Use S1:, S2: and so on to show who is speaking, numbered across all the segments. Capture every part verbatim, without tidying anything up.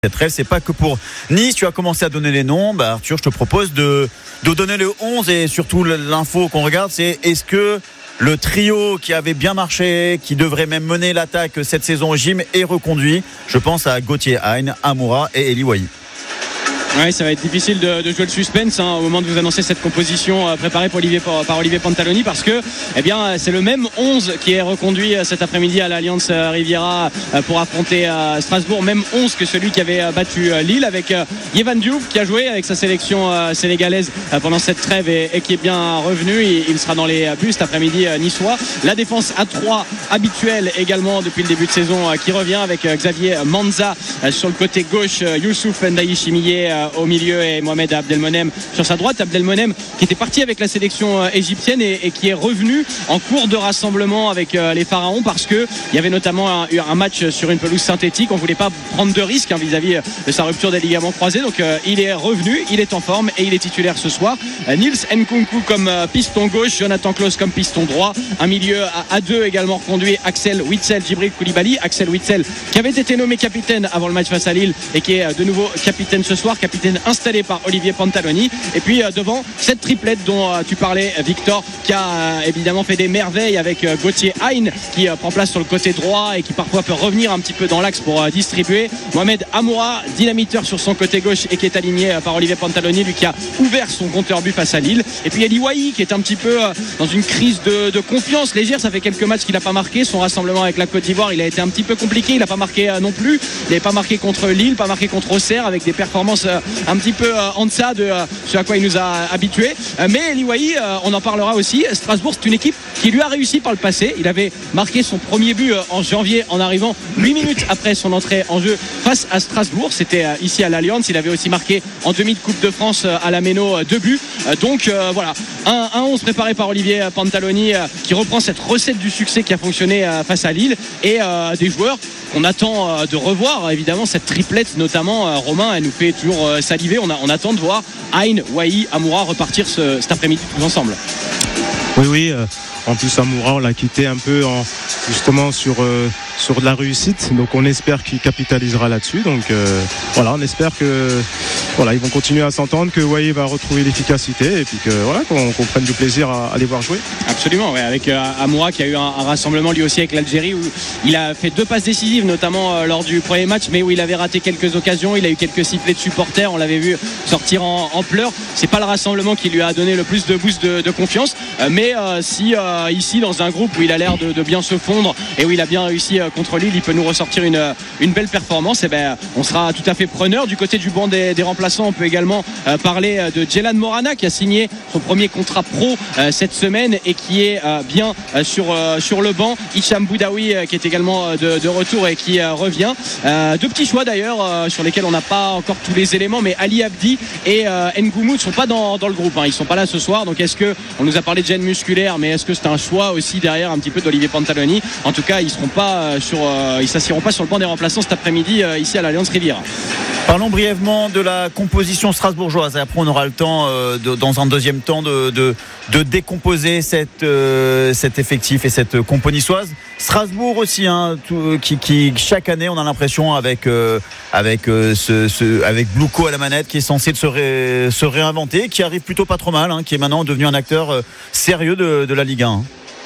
S1: Cette rêve, c'est pas que pour Nice. Tu as commencé à donner les noms. Bah, Arthur, je te propose de, de donner le onze et surtout l'info qu'on regarde, c'est est-ce que le trio qui avait bien marché, qui devrait même mener l'attaque cette saison au gym est reconduit. Je pense à Gauthier Hein, Amoura et Eli Wahi.
S2: Ouais, ça va être difficile de, de jouer le suspense hein, au moment de vous annoncer cette composition euh, préparée par Olivier, par, par Olivier Pantaloni, parce que eh bien, c'est le même onze qui est reconduit euh, cet après-midi à l'Alliance euh, Riviera euh, pour affronter euh, Strasbourg, même onze que celui qui avait euh, battu euh, Lille, avec euh, Yehvan Diouf qui a joué avec sa sélection euh, sénégalaise euh, pendant cette trêve et, et qui est bien revenu. Il, il sera dans les buts cet après-midi euh, niçois. La défense à trois habituelle également depuis le début de saison euh, qui revient avec euh, Xavier Manza euh, sur le côté gauche, euh, Youssouf Ndaï Chimier euh, au milieu et Mohamed Abdelmonem sur sa droite. Abdelmonem qui était parti avec la sélection égyptienne et, et qui est revenu en cours de rassemblement avec euh, les Pharaons, parce que il y avait notamment un, un match sur une pelouse synthétique. On voulait pas prendre de risques hein, vis-à-vis de sa rupture des ligaments croisés, donc euh, il est revenu, il est en forme et il est titulaire ce soir. euh, Nils Nkunku comme euh, piston gauche, Jonathan Klaus comme piston droit, un milieu à, à deux également reconduit, Axel Witsel, Djibril Koulibaly. Axel Witsel qui avait été nommé capitaine avant le match face à Lille et qui est de nouveau capitaine ce soir, capitaine installé par Olivier Pantaloni. Et puis euh, devant cette triplette dont euh, tu parlais, Victor, qui a euh, évidemment fait des merveilles avec euh, Gauthier Hein qui euh, prend place sur le côté droit et qui parfois peut revenir un petit peu dans l'axe pour euh, distribuer. Mohamed Amoura, dynamiteur sur son côté gauche et qui est aligné euh, par Olivier Pantaloni, lui qui a ouvert son compteur but face à Lille. Et puis Eli Wahi qui est un petit peu euh, dans une crise de, de confiance légère. Ça fait quelques matchs qu'il n'a pas marqué. Son rassemblement avec la Côte d'Ivoire, il a été un petit peu compliqué. Il n'a pas marqué euh, non plus. Il n'avait pas marqué contre Lille, pas marqué contre Auxerre, avec des performances euh, un petit peu euh, en deçà de euh, ce à quoi il nous a habitués. Euh, mais Eli Wahi, euh, on en parlera aussi. Strasbourg, c'est une équipe qui lui a réussi par le passé. Il avait marqué son premier but euh, en janvier en arrivant huit minutes après son entrée en jeu face à Strasbourg. C'était euh, ici à l'Alliance. Il avait aussi marqué en demi de Coupe de France euh, à la Méno euh, deux buts. Euh, donc euh, voilà, un, un onze préparé par Olivier Pantaloni euh, qui reprend cette recette du succès qui a fonctionné euh, face à Lille, et euh, des joueurs qu'on attend euh, de revoir. Évidemment, cette triplette notamment, euh, Romain, elle nous fait toujours euh, saliver. On, a, on attend de voir Hein, Wahi, Amoura repartir ce, cet après-midi tous ensemble.
S3: Oui, oui. Euh, en plus, Amoura, on l'a quitté un peu en, justement sur, euh, sur de la réussite. Donc, on espère qu'il capitalisera là-dessus. Donc, euh, voilà, on espère que voilà, ils vont continuer à s'entendre, que Wahi va retrouver l'efficacité et puis que voilà, qu'on, qu'on prenne du plaisir à, à les voir jouer.
S2: Absolument, ouais, avec euh, Amoura qui a eu un, un rassemblement lui aussi avec l'Algérie, où il a fait deux passes décisives, notamment euh, lors du premier match, mais où il avait raté quelques occasions. Il a eu quelques sifflets de supporters, on l'avait vu sortir en, en pleurs. C'est pas le rassemblement qui lui a donné le plus de boost de, de confiance, euh, mais euh, si euh, ici dans un groupe où il a l'air de, de bien se fondre et où il a bien réussi euh, contre Lille, il peut nous ressortir une, une belle performance, et ben on sera tout à fait preneur. Du côté du banc des, des remplaçants, on peut également euh, parler de Djelan Morana qui a signé son premier contrat pro euh, cette semaine et qui est euh, bien euh, sur, euh, sur le banc. Hicham Boudaoui euh, qui est également euh, de, de retour et qui euh, revient. Euh, deux petits choix d'ailleurs euh, sur lesquels on n'a pas encore tous les éléments, mais Ali Abdi et euh, Ngoumou ne sont pas dans, dans le groupe, hein. Ils sont pas là ce soir, donc est-ce que, on nous a parlé de gêne musculaire, mais est-ce que c'est un choix aussi derrière un petit peu d'Olivier Pantaloni? En tout cas, ils seront pas euh, sur, euh, ils s'assiront pas sur le banc des remplaçants cet après-midi euh, ici à l'Alliance Riviera.
S1: Parlons brièvement de la composition strasbourgeoise. Après, on aura le temps, euh, de, dans un deuxième temps, de, de, de décomposer cette, euh, cet effectif et cette compo niçoise. Strasbourg aussi, hein, tout, qui, qui chaque année, on a l'impression avec euh, avec euh, ce, ce, avec Blouko à la manette, qui est censé de se, ré, se réinventer, qui arrive plutôt pas trop mal, hein, qui est maintenant devenu un acteur euh, sérieux de, de la Ligue un.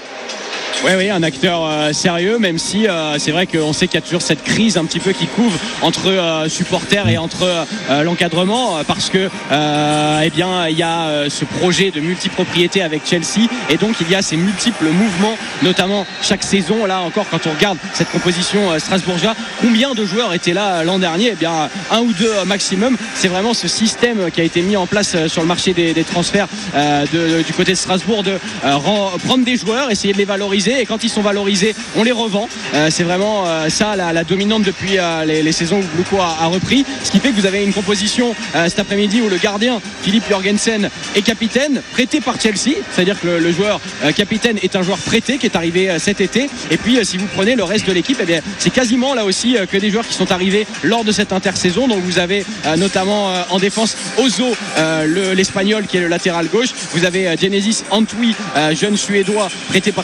S2: Oui, oui, un acteur euh, sérieux, même si euh, c'est vrai qu'on sait qu'il y a toujours cette crise un petit peu qui couvre entre euh, supporters et entre euh, l'encadrement, parce que euh, eh bien il y a euh, ce projet de multipropriété avec Chelsea, et donc il y a ces multiples mouvements, notamment chaque saison. Là encore, quand on regarde cette composition euh, strasbourgeoise, combien de joueurs étaient là euh, l'an dernier? Eh bien un ou deux euh, maximum. C'est vraiment ce système qui a été mis en place euh, sur le marché des, des transferts euh, de, de, du côté de Strasbourg, de euh, rend, prendre des joueurs, essayer de les valoriser, et quand ils sont valorisés, on les revend. Euh, c'est vraiment euh, ça la, la dominante depuis euh, les, les saisons où Blouko a, a repris, ce qui fait que vous avez une composition euh, cet après-midi où le gardien Philippe Jorgensen est capitaine, prêté par Chelsea, c'est-à-dire que le, le joueur euh, capitaine est un joueur prêté qui est arrivé euh, cet été. Et puis euh, si vous prenez le reste de l'équipe, eh bien, c'est quasiment là aussi euh, que des joueurs qui sont arrivés lors de cette intersaison. Donc vous avez euh, notamment euh, en défense Ozo, euh, le, l'Espagnol qui est le latéral gauche. Vous avez euh, Genesis Antwi, euh, jeune suédois prêté par Chelsea lui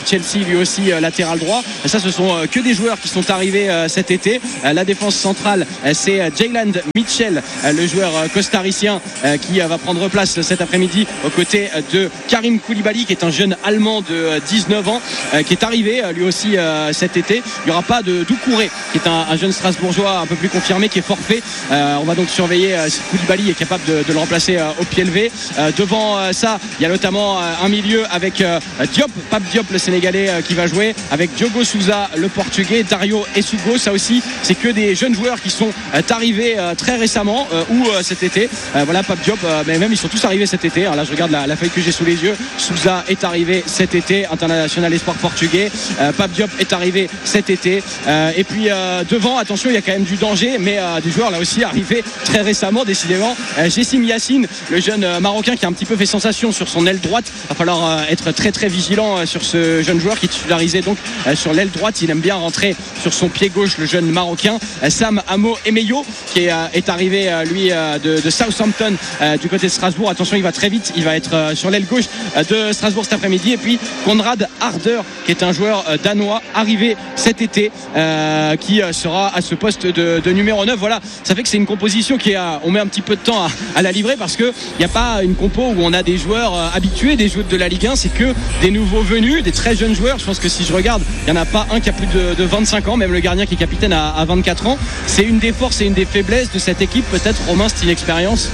S2: lui aussi latéral droit. Ça, ce sont que des joueurs qui sont arrivés cet été. La défense centrale, c'est Jayland Mitchell, le joueur costaricien qui va prendre place cet après-midi aux côtés de Karim Koulibaly, qui est un jeune Allemand de dix-neuf ans, qui est arrivé lui aussi cet été. Il n'y aura pas de Doucouré, qui est un, un jeune Strasbourgeois un peu plus confirmé, qui est forfait. On va donc surveiller si Koulibaly est capable de, de le remplacer au pied levé. Devant ça, il y a notamment un milieu avec Diop, Pape Diop le Sénégalais qui va jouer, avec Diogo Sousa le Portugais, Dario Essugo. Ça aussi, c'est que des jeunes joueurs qui sont arrivés très récemment ou cet été. Voilà, Pape Diop, mais même ils sont tous arrivés cet été. Alors là, je regarde la, la feuille que j'ai sous les yeux. Sousa est arrivé cet été, international espoir portugais. Pape Diop est arrivé cet été. Et puis devant, attention, il y a quand même du danger, mais des joueurs là aussi arrivés très récemment, décidément. Jessim Yassine, le jeune Marocain qui a un petit peu fait sensation sur son aile droite. Il va falloir être très très vigilant sur ce jeune joueur qui est titularisé donc sur l'aile droite. Il aime bien rentrer sur son pied gauche, le jeune Marocain. Sam Amo Emeyo qui est, est arrivé lui de, de Southampton du côté de Strasbourg. Attention, il va très vite, il va être sur l'aile gauche de Strasbourg cet après-midi. Et puis Konrad Harder, qui est un joueur danois arrivé cet été, euh, qui sera à ce poste de, de numéro neuf. Voilà, ça fait que c'est une composition qui est à, on met un petit peu de temps à, à la livrer, parce que il n'y a pas une compo où on a des joueurs habitués, des joueurs de la Ligue un. C'est que des nouveaux venus, des très jeunes joueurs. Je pense que si je regarde, il n'y en a pas un qui a plus de, de vingt-cinq ans, même le gardien qui est capitaine à, à vingt-quatre ans. C'est une des forces et une des faiblesses de cette équipe, peut-être, Romain, style expérience.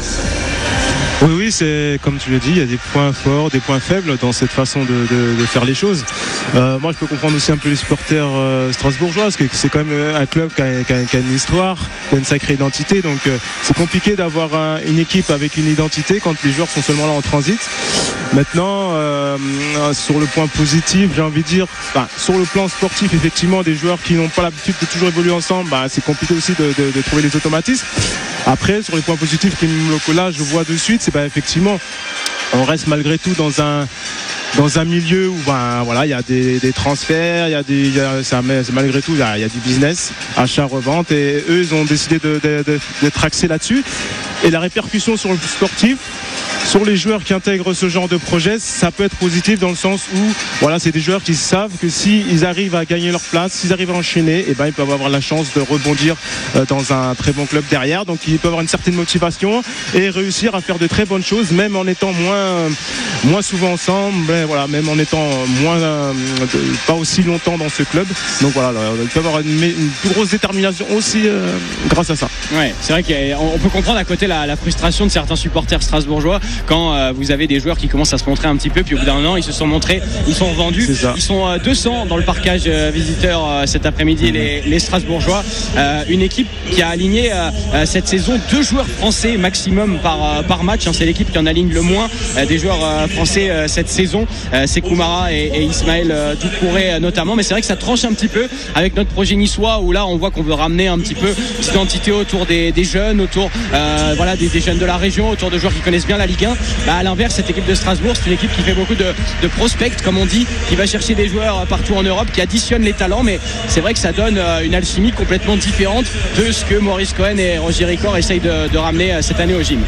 S3: Oui, oui, c'est comme tu l'as dit, il y a des points forts, des points faibles dans cette façon de, de, de faire les choses. Euh, moi, je peux comprendre aussi un peu les supporters euh, strasbourgeois, parce que c'est quand même un club qui a, qui a, qui a une histoire, qui a une sacrée identité. Donc, euh, c'est compliqué d'avoir un, une équipe avec une identité quand les joueurs sont seulement là en transit. Maintenant, euh, sur le point positif, j'ai envie de dire, bah, sur le plan sportif, effectivement, des joueurs qui n'ont pas l'habitude de toujours évoluer ensemble, bah, c'est compliqué aussi de, de, de trouver les automatismes. Après, sur les points positifs que là je vois de suite, c'est bah, effectivement, on reste malgré tout dans un dans un milieu où ben voilà, il y a des, des transferts, il y a des, y a, ça, malgré tout il y, a, il y a du business, achat, revente, et eux ils ont décidé de, de, de, d'être axés là-dessus. Et la répercussion sur le sportif, sur les joueurs qui intègrent ce genre de projet, ça peut être positif dans le sens où voilà, c'est des joueurs qui savent que s'ils arrivent à gagner leur place, s'ils arrivent à enchaîner, et ben ils peuvent avoir la chance de rebondir dans un très bon club derrière. Donc ils peuvent avoir une certaine motivation et réussir à faire de très bonnes choses, même en étant moins moins souvent ensemble, mais voilà, même en étant moins euh, pas aussi longtemps dans ce club. Donc voilà, ils peuvent avoir une, une plus grosse détermination aussi euh, grâce à ça.
S2: Ouais, c'est vrai qu'on peut comprendre à côté la, la frustration de certains supporters strasbourgeois quand euh, vous avez des joueurs qui commencent à se montrer un petit peu, puis au bout d'un an ils se sont montrés, ils sont revendus, ils sont euh, deux cents dans le parcage euh, visiteur euh, cet après-midi, les, les Strasbourgeois, euh, une équipe qui a aligné euh, cette saison deux joueurs français maximum par, euh, par match, hein. C'est l'équipe qui en aligne le moins euh, des joueurs euh, français euh, cette saison, euh, c'est Koumara et, et Ismaël euh, Doucouré euh, notamment, mais c'est vrai que ça tranche un petit peu avec notre projet niçois, où là on voit qu'on veut ramener un petit peu cette identité autour des, des jeunes, autour euh, voilà, des, des jeunes de la région, autour de joueurs qui connaissent bien la Ligue un. Bah, à l'inverse, cette équipe de Strasbourg, c'est une équipe qui fait beaucoup de, de prospects, comme on dit, qui va chercher des joueurs partout en Europe, qui additionne les talents, mais c'est vrai que ça donne une alchimie complètement différente de ce que Maurice Cohen et Roger Ricord essayent de, de ramener cette année au gym.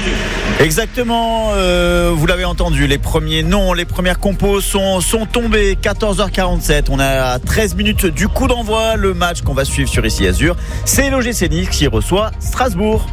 S1: Exactement, euh, vous l'avez entendu, les premiers noms, les premières compos sont, sont tombés. Quatorze heures quarante-sept, on a treize minutes du coup d'envoi. Le match qu'on va suivre sur Ici Azur, c'est l'O G C Nice qui reçoit Strasbourg.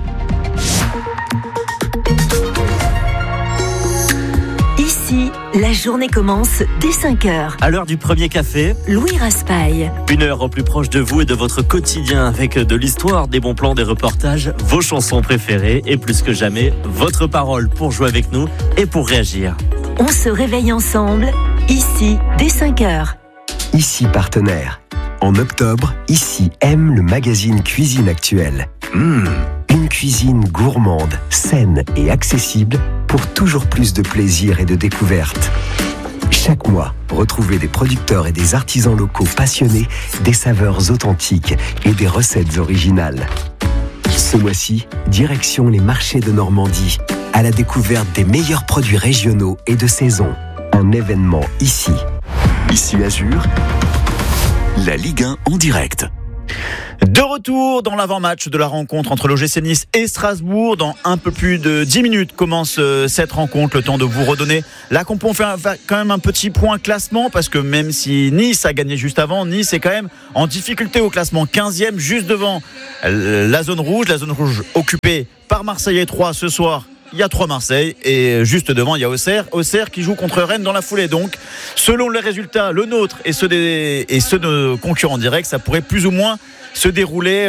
S4: Ici, la journée commence dès cinq heures.
S5: À l'heure du premier café,
S4: Louis Raspail.
S5: Une heure au plus proche de vous et de votre quotidien, avec de l'histoire, des bons plans, des reportages, vos chansons préférées et plus que jamais, votre parole pour jouer avec nous et pour réagir.
S4: On se réveille ensemble, ici, dès cinq heures.
S6: Ici partenaire. En octobre, Ici aime le magazine Cuisine Actuelle. Mmh, une cuisine gourmande, saine et accessible pour toujours plus de plaisir et de découverte. Chaque mois, retrouvez des producteurs et des artisans locaux passionnés, des saveurs authentiques et des recettes originales. Ce mois-ci, direction les marchés de Normandie, à la découverte des meilleurs produits régionaux et de saison. Un événement ici.
S7: Ici Azur, la Ligue un en direct.
S1: De retour dans l'avant-match de la rencontre entre l'O G C Nice et Strasbourg. Dans un peu plus de dix minutes commence cette rencontre. Le temps de vous redonner la compo. On fait un, quand même un petit point classement parce que même si Nice a gagné juste avant, Nice est quand même en difficulté au classement. quinzième, juste devant la zone rouge. La zone rouge occupée par Marseille et Troyes ce soir. Il y a trois Marseille et juste devant il y a Auxerre Auxerre qui joue contre Rennes dans la foulée. Donc selon les résultats, le nôtre et ceux, des, et ceux de nos concurrents directs, ça pourrait plus ou moins se dérouler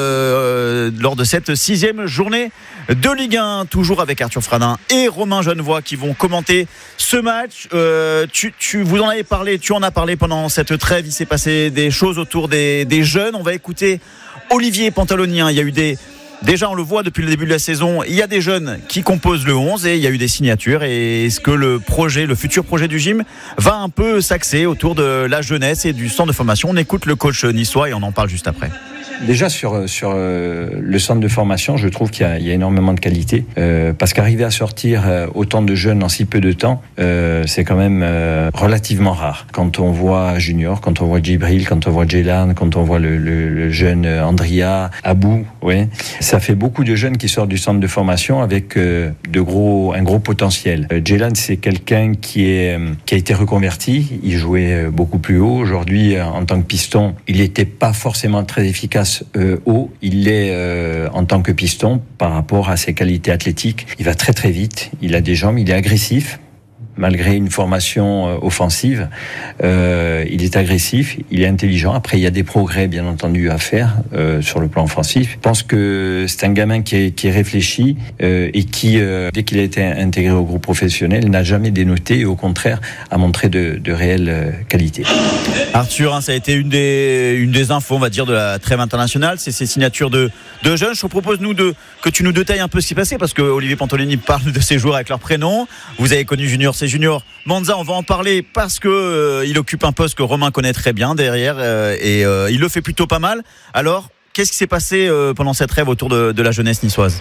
S1: euh, lors de cette sixième journée de Ligue un, toujours avec Arthur Fradin et Romain Genevoix qui vont commenter ce match. Euh, tu, tu, vous en avez parlé, tu en as parlé pendant cette trêve, il s'est passé des choses autour des, des jeunes. On va écouter Olivier Pantaloni. Il y a eu des Déjà, on le voit depuis le début de la saison, il y a des jeunes qui composent le onze et il y a eu des signatures. Et est-ce que le projet, le futur projet du gym va un peu s'axer autour de la jeunesse et du centre de formation? On écoute le coach niçois et on en parle juste après.
S7: Déjà sur sur euh, le centre de formation, je trouve qu'il y a, il y a énormément de qualité euh, parce qu'arriver à sortir euh, autant de jeunes en si peu de temps, euh, c'est quand même euh, relativement rare. Quand on voit Junior, quand on voit Djibril, quand on voit Djelan, quand on voit le, le, le jeune Andria, Abou, ouais, ça fait beaucoup de jeunes qui sortent du centre de formation avec euh, de gros un gros potentiel. Euh, Djelan, c'est quelqu'un qui est qui a été reconverti. Il jouait beaucoup plus haut. Aujourd'hui, en tant que piston, il n'était pas forcément très efficace Euh, haut, il l'est euh, en tant que piston par rapport à ses qualités athlétiques. Il va très très vite, il a des jambes, il est agressif. Malgré une formation euh, offensive, euh, il est agressif, il est intelligent. Après, il y a des progrès, bien entendu, à faire euh, sur le plan offensif. Je pense que c'est un gamin qui est, qui est réfléchi euh, et qui, euh, dès qu'il a été intégré au groupe professionnel, n'a jamais dénoté et au contraire a montré de, de réelles euh, qualités.
S1: Arthur, hein, ça a été une des, une des infos, on va dire, de la trêve internationale. C'est ces signatures de, de jeunes. Je te propose, nous, de, que tu nous détailles un peu ce qui s'est passé parce que Olivier Pantaloni parle de ces joueurs avec leur prénom. Vous avez connu Junior, c'est Junior Manza, on va en parler parce que euh, il occupe un poste que Romain connaît très bien derrière euh, et euh, il le fait plutôt pas mal. Alors, qu'est-ce qui s'est passé euh, pendant cette trêve autour de, de la jeunesse niçoise?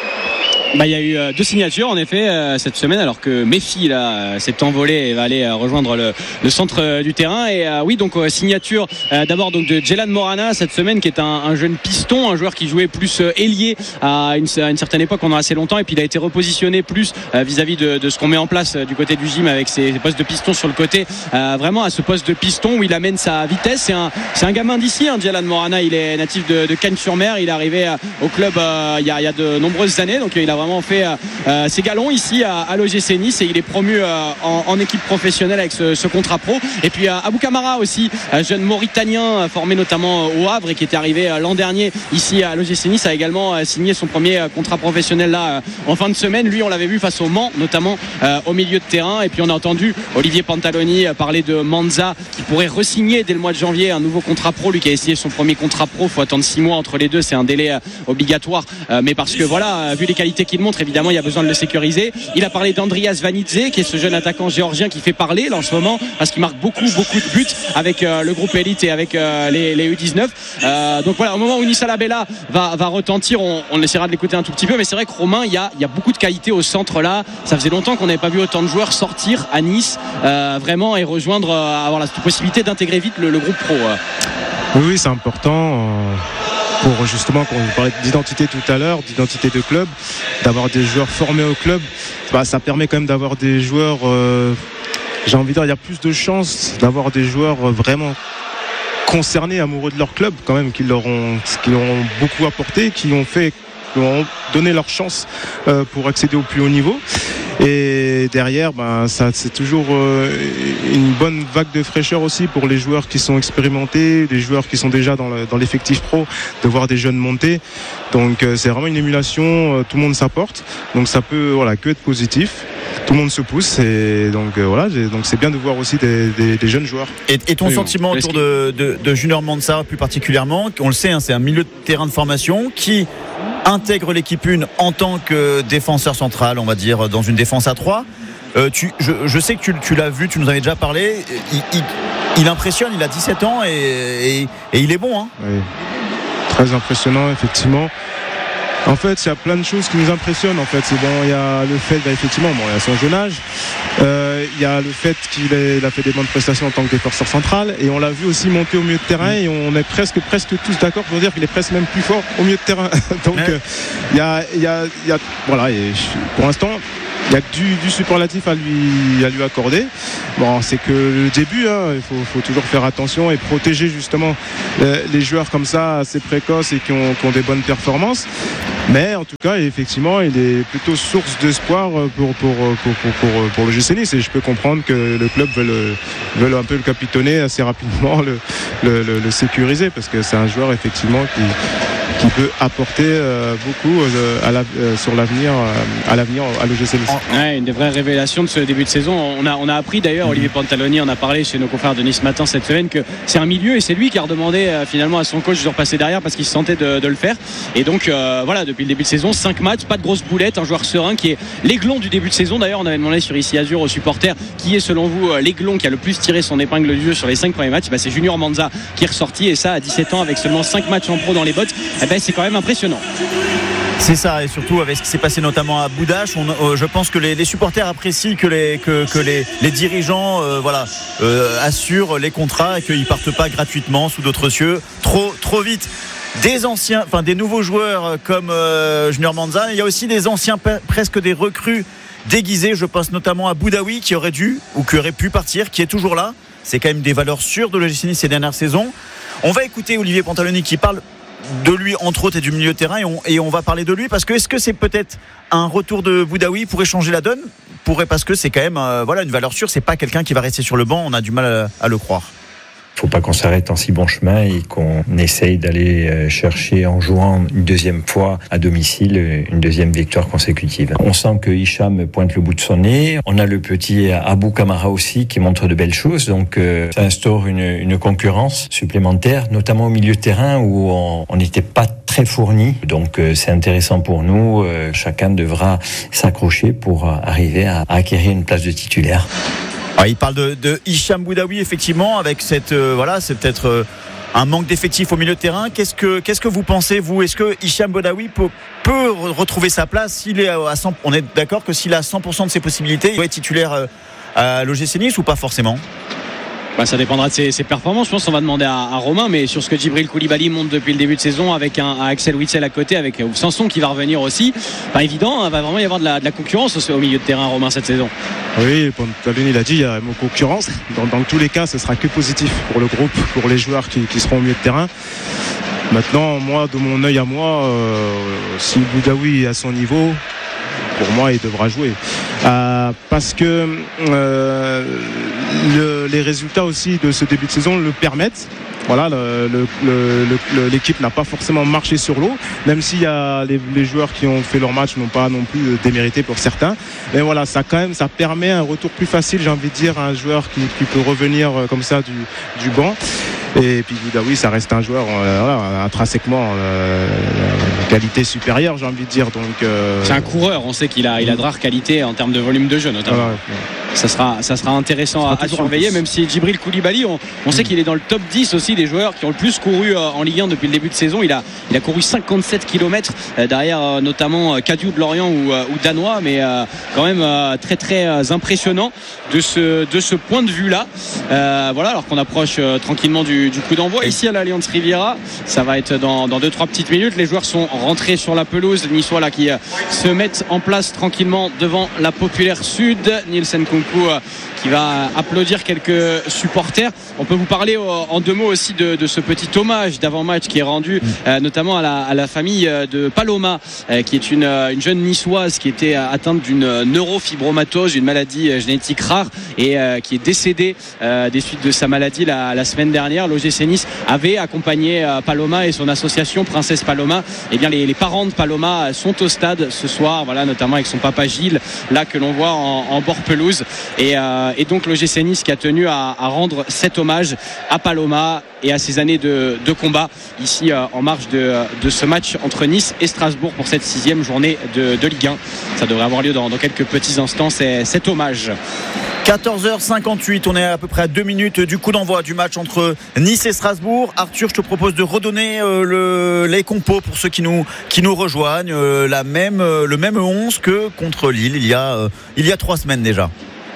S2: Bah, il y a eu euh, deux signatures en effet euh, cette semaine, alors que Méfi là euh, s'est envolé et va aller euh, rejoindre le, le centre euh, du terrain. Et euh, oui, donc euh, signature euh, d'abord donc de Djelan Morana cette semaine, qui est un, un jeune piston, un joueur qui jouait plus euh, ailier à une, à une certaine époque pendant assez longtemps, et puis il a été repositionné plus euh, vis-à-vis de, de ce qu'on met en place euh, du côté du gym avec ses, ses postes de piston sur le côté, euh, vraiment à ce poste de piston où il amène sa vitesse. C'est un, c'est un gamin d'ici, hein, Djelan Morana. Il est natif de, de Cagnes-sur-Mer. Il est arrivé euh, au club euh, il, y a, il y a de nombreuses années, donc il a vraiment fait euh, ses galons ici à, à l'O G C Nice et il est promu euh, en, en équipe professionnelle avec ce, ce contrat pro. Et puis euh, Abou Kamara aussi, euh, jeune Mauritanien euh, formé notamment au Havre et qui était arrivé euh, l'an dernier ici à l'O G C Nice, a également euh, signé son premier euh, contrat professionnel là euh, en fin de semaine. Lui, on l'avait vu face au Mans, notamment euh, au milieu de terrain. Et puis on a entendu Olivier Pantaloni euh, parler de Manza qui pourrait re-signer dès le mois de janvier un nouveau contrat pro. Lui qui a signé son premier contrat pro, il faut attendre six mois entre les deux, c'est un délai euh, obligatoire, euh, mais parce que voilà, euh, vu les qualités qu'il montre, évidemment il y a besoin de le sécuriser. Il a parlé d'Andrias Vanidze qui est ce jeune attaquant géorgien qui fait parler là en ce moment parce qu'il marque beaucoup beaucoup de buts avec euh, le groupe élite et avec euh, les, les U dix-neuf. Euh, donc voilà, au moment où Nissa Labella va, va retentir, on, on essaiera de l'écouter un tout petit peu, mais c'est vrai que Romain, il y a, il y a beaucoup de qualité au centre là. Ça faisait longtemps qu'on n'avait pas vu autant de joueurs sortir à Nice euh, vraiment et rejoindre, euh, avoir la possibilité d'intégrer vite le, le groupe pro. Euh.
S3: Oui, oui, c'est important. Euh... pour justement, quand on parlait d'identité tout à l'heure, d'identité de club, d'avoir des joueurs formés au club, bah, ça permet quand même d'avoir des joueurs, euh, j'ai envie de dire, il y a plus de chances d'avoir des joueurs vraiment concernés, amoureux de leur club quand même, qui leur ont, qui leur ont beaucoup apporté, qui ont fait, qui ont donné leur chance euh, pour accéder au plus haut niveau. Et derrière, ben, ça, c'est toujours euh, une bonne vague de fraîcheur aussi pour les joueurs qui sont expérimentés, les joueurs qui sont déjà dans, le, dans l'effectif pro, de voir des jeunes monter. Donc euh, c'est vraiment une émulation, euh, tout le monde s'apporte. Donc ça peut voilà, que être positif. Tout le monde se pousse et donc euh, voilà, donc c'est bien de voir aussi des, des, des jeunes joueurs.
S1: Et, et ton oui, sentiment autour de, de, de Junior Mansa plus particulièrement, on le sait, hein, c'est un milieu de terrain de formation qui intègre l'équipe une en tant que défenseur central, on va dire, dans une défense à trois. Euh, tu, je, je sais que tu, tu l'as vu, tu nous avais déjà parlé. Il, il, il impressionne, il a dix-sept ans et, et, et il est bon. Hein.
S3: Oui. Très impressionnant, effectivement. En fait, il y a plein de choses qui nous impressionnent. En fait, c'est bon, il y a le fait, bah, effectivement, bon, il y a son jeune âge. Euh, euh, y a le fait qu'il ait, il a fait des bonnes prestations en tant que défenseur central, et on l'a vu aussi monter au milieu de terrain, et on est presque presque tous d'accord pour dire qu'il est presque même plus fort au milieu de terrain. Donc il ouais. euh, y, a, y, a, y a voilà, et pour l'instant il y a du, du superlatif à lui, à lui accorder. Bon, c'est que le début, hein, il faut, faut toujours faire attention et protéger justement les, les joueurs comme ça, assez précoces et qui ont, qui ont des bonnes performances. Mais en tout cas, effectivement, il est plutôt source d'espoir pour, pour, pour, pour, pour, pour le G C Nice. Et je peux comprendre que le club veut, veut un peu le capitonner assez rapidement, le, le, le, le sécuriser, parce que c'est un joueur effectivement qui qui peut apporter euh, beaucoup euh, à la, euh, sur l'avenir euh, à l'avenir à l'O G C Nice.
S2: Ouais, une des vraies révélations de ce début de saison. On a, on a appris d'ailleurs, Olivier Pantaloni en a parlé chez nos confrères de Nice Matin cette semaine, que c'est un milieu et c'est lui qui a redemandé euh, finalement à son coach de repasser derrière parce qu'il se sentait de, de le faire. Et donc euh, voilà, depuis le début de saison, cinq matchs, pas de grosses boulettes, un joueur serein qui est l'aiglon du début de saison. D'ailleurs, on avait demandé sur Ici Azur aux supporters qui est selon vous euh, l'aiglon qui a le plus tiré son épingle du jeu sur les cinq premiers matchs. Bah, c'est Junior Manza qui est ressorti, et ça à dix-sept ans avec seulement cinq matchs en pro dans les bottes. Eh ben, c'est quand même impressionnant.
S1: C'est ça, et surtout avec ce qui s'est passé notamment à Boudache, on, euh, je pense que les, les supporters apprécient que les, que, que les, les dirigeants euh, voilà, euh, assurent les contrats et qu'ils ne partent pas gratuitement sous d'autres cieux trop, trop vite. Des anciens, enfin des nouveaux joueurs comme euh, Junior Manza, il y a aussi des anciens, presque des recrues déguisées. Je pense notamment à Boudaoui qui aurait dû ou qui aurait pu partir, qui est toujours là. C'est quand même des valeurs sûres de l'O G C Nice ces dernières saisons. On va écouter Olivier Pantaloni qui parle de lui entre autres et du milieu de terrain, et on, et on va parler de lui parce que est-ce que c'est peut-être un retour de Boudaoui pourrait changer la donne pourrait, parce que c'est quand même euh, voilà, une valeur sûre, c'est pas quelqu'un qui va rester sur le banc, on a du mal à, à le croire.
S7: Il ne faut pas qu'on s'arrête en si bon chemin et qu'on essaye d'aller chercher en jouant une deuxième fois à domicile une deuxième victoire consécutive. On sent que Hicham pointe le bout de son nez. On a le petit Abou Kamara aussi qui montre de belles choses. Donc euh, ça instaure une, une concurrence supplémentaire, notamment au milieu de terrain où on n'était pas très fourni. Donc euh, c'est intéressant pour nous. Euh, chacun devra s'accrocher pour arriver à, à acquérir une place de titulaire.
S1: Ah, il parle de, de Hicham Boudaoui effectivement, avec cette euh, voilà, c'est peut-être euh, un manque d'effectifs au milieu de terrain. Qu'est-ce que qu'est-ce que vous pensez vous ? Est-ce que Hicham Boudaoui peut, peut retrouver sa place s'il est à cent, on est d'accord que s'il a cent pour cent de ses possibilités, il doit être titulaire euh, à l'O G C Nice ou pas forcément ?
S2: Bah, ça dépendra de ses, ses performances. Je pense qu'on va demander à, à Romain, mais sur ce que Djibril Koulibaly monte depuis le début de saison, avec un, un Axel Witsel à côté, avec Ouf Sanson qui va revenir aussi, pas évident, il va vraiment y avoir de la, de la concurrence au, au milieu de terrain, Romain, cette saison.
S3: Oui, Pantaloni l'a dit, il y a une concurrence. Dans, dans tous les cas, ce sera que positif pour le groupe, pour les joueurs qui, qui seront au milieu de terrain. Maintenant, moi, de mon œil à moi, euh, si Boudaoui est à son niveau, pour moi, il devra jouer. Euh, parce que euh, le, les résultats aussi de ce début de saison le permettent. Voilà, le, le, le, le, l'équipe n'a pas forcément marché sur l'eau, même s'il y a les, les joueurs qui ont fait leur match n'ont pas non plus démérité pour certains. Mais voilà, ça quand même, ça permet un retour plus facile, j'ai envie de dire, à un joueur qui, qui peut revenir comme ça du, du banc. Et puis Boudaoui, ça reste un joueur euh, voilà, intrinsèquement euh, qualité supérieure, j'ai envie de dire. Donc euh...
S2: c'est un coureur, on sait qu'il a, il a de rares qualités en termes de volume de jeu notamment. Ah ouais, ouais. Ça sera, ça sera intéressant ça sera à, à surveiller, même si Djibril Koulibaly, on, on mmh. sait qu'il est dans le top dix aussi des joueurs qui ont le plus couru euh, en Ligue un depuis le début de saison. Il a, il a couru cinquante-sept kilomètres euh, derrière euh, notamment euh, Cadieux de Lorient ou, euh, ou Danois, mais euh, quand même euh, très très euh, impressionnant de ce, de ce point de vue là. Euh, voilà, alors qu'on approche euh, tranquillement du, du coup d'envoi ici à l'Alliance Riviera. Ça va être dans, dans deux trois petites minutes. Les joueurs sont rentrés sur la pelouse. Les Niçois là qui euh, se mettent en place tranquillement devant la Populaire Sud. Nielsen Kunku euh, qui va applaudir quelques supporters. On peut vous parler euh, en deux mots aussi de, de ce petit hommage d'avant-match qui est rendu euh, notamment à la, à la famille de Paloma euh, qui est une, une jeune niçoise qui était atteinte d'une neurofibromatose, une maladie euh, génétique rare et euh, qui est décédée euh, des suites de sa maladie la, la semaine dernière. L'O G C Nice avait accompagné euh, Paloma et son association Princesse Paloma. Et bien les, les parents de Paloma sont au stade ce soir, voilà, notamment avec son papa Gilles là que l'on voit en, en bord pelouse et, euh, et donc l'O G C Nice qui a tenu à, à rendre cet hommage à Paloma et à ses années de, de combat ici euh, en marge de, de ce match entre Nice et Strasbourg pour cette sixième journée de, de Ligue un. Ça devrait avoir lieu dans, dans quelques petits instants, c'est cet hommage.
S1: quatorze heures cinquante-huit, on est à peu près à deux minutes du coup d'envoi du match entre Nice et Strasbourg. Arthur, je te propose de redonner euh, le, les compos pour ceux qui nous, qui nous rejoignent, euh, la même, euh, le même onze que contre Lille il y a, euh, il y a trois semaines déjà.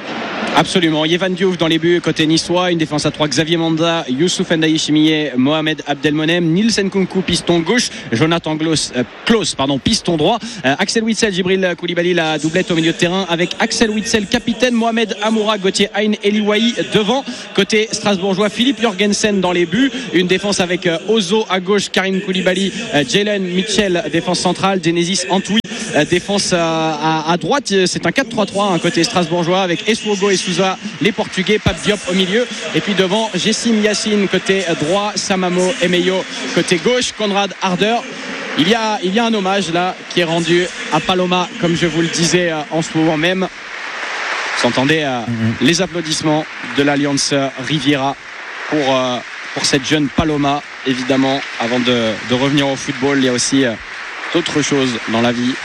S2: Absolument. Yvan Diouf dans les buts côté niçois, une défense à trois, Xavier Manda, Youssouf Ndaye Chimiye, Mohamed Abdelmonem, Nielsen Nkunku piston gauche, Jonathan Klaus, euh, Klaus pardon, piston droit, euh, Axel Witsel, Djibril Koulibaly, la doublette au milieu de terrain avec Axel Witsel capitaine, Mohamed Amoura, Gauthier Hein, Eliwahi devant. Côté strasbourgeois, Philippe Jorgensen dans les buts, une défense avec euh, Ozo à gauche, Karim Koulibaly, euh, Jalen Mitchell défense centrale, Genesis Antwi euh, défense euh, à, à droite. C'est un quatre trois trois un côté strasbourgeois avec Eswogo et Souza les Portugais, Pape Diop au milieu et puis devant Jessim Yassine côté droit, Samamo Emeyo côté gauche, Conrad Harder. Il y a, il y a un hommage là qui est rendu à Paloma, comme je vous le disais en ce moment même. Vous entendez euh, mm-hmm. les applaudissements de l'Alliance Riviera pour, euh, pour cette jeune Paloma. Évidemment, avant de, de revenir au football, il y a aussi euh, d'autres choses dans la vie.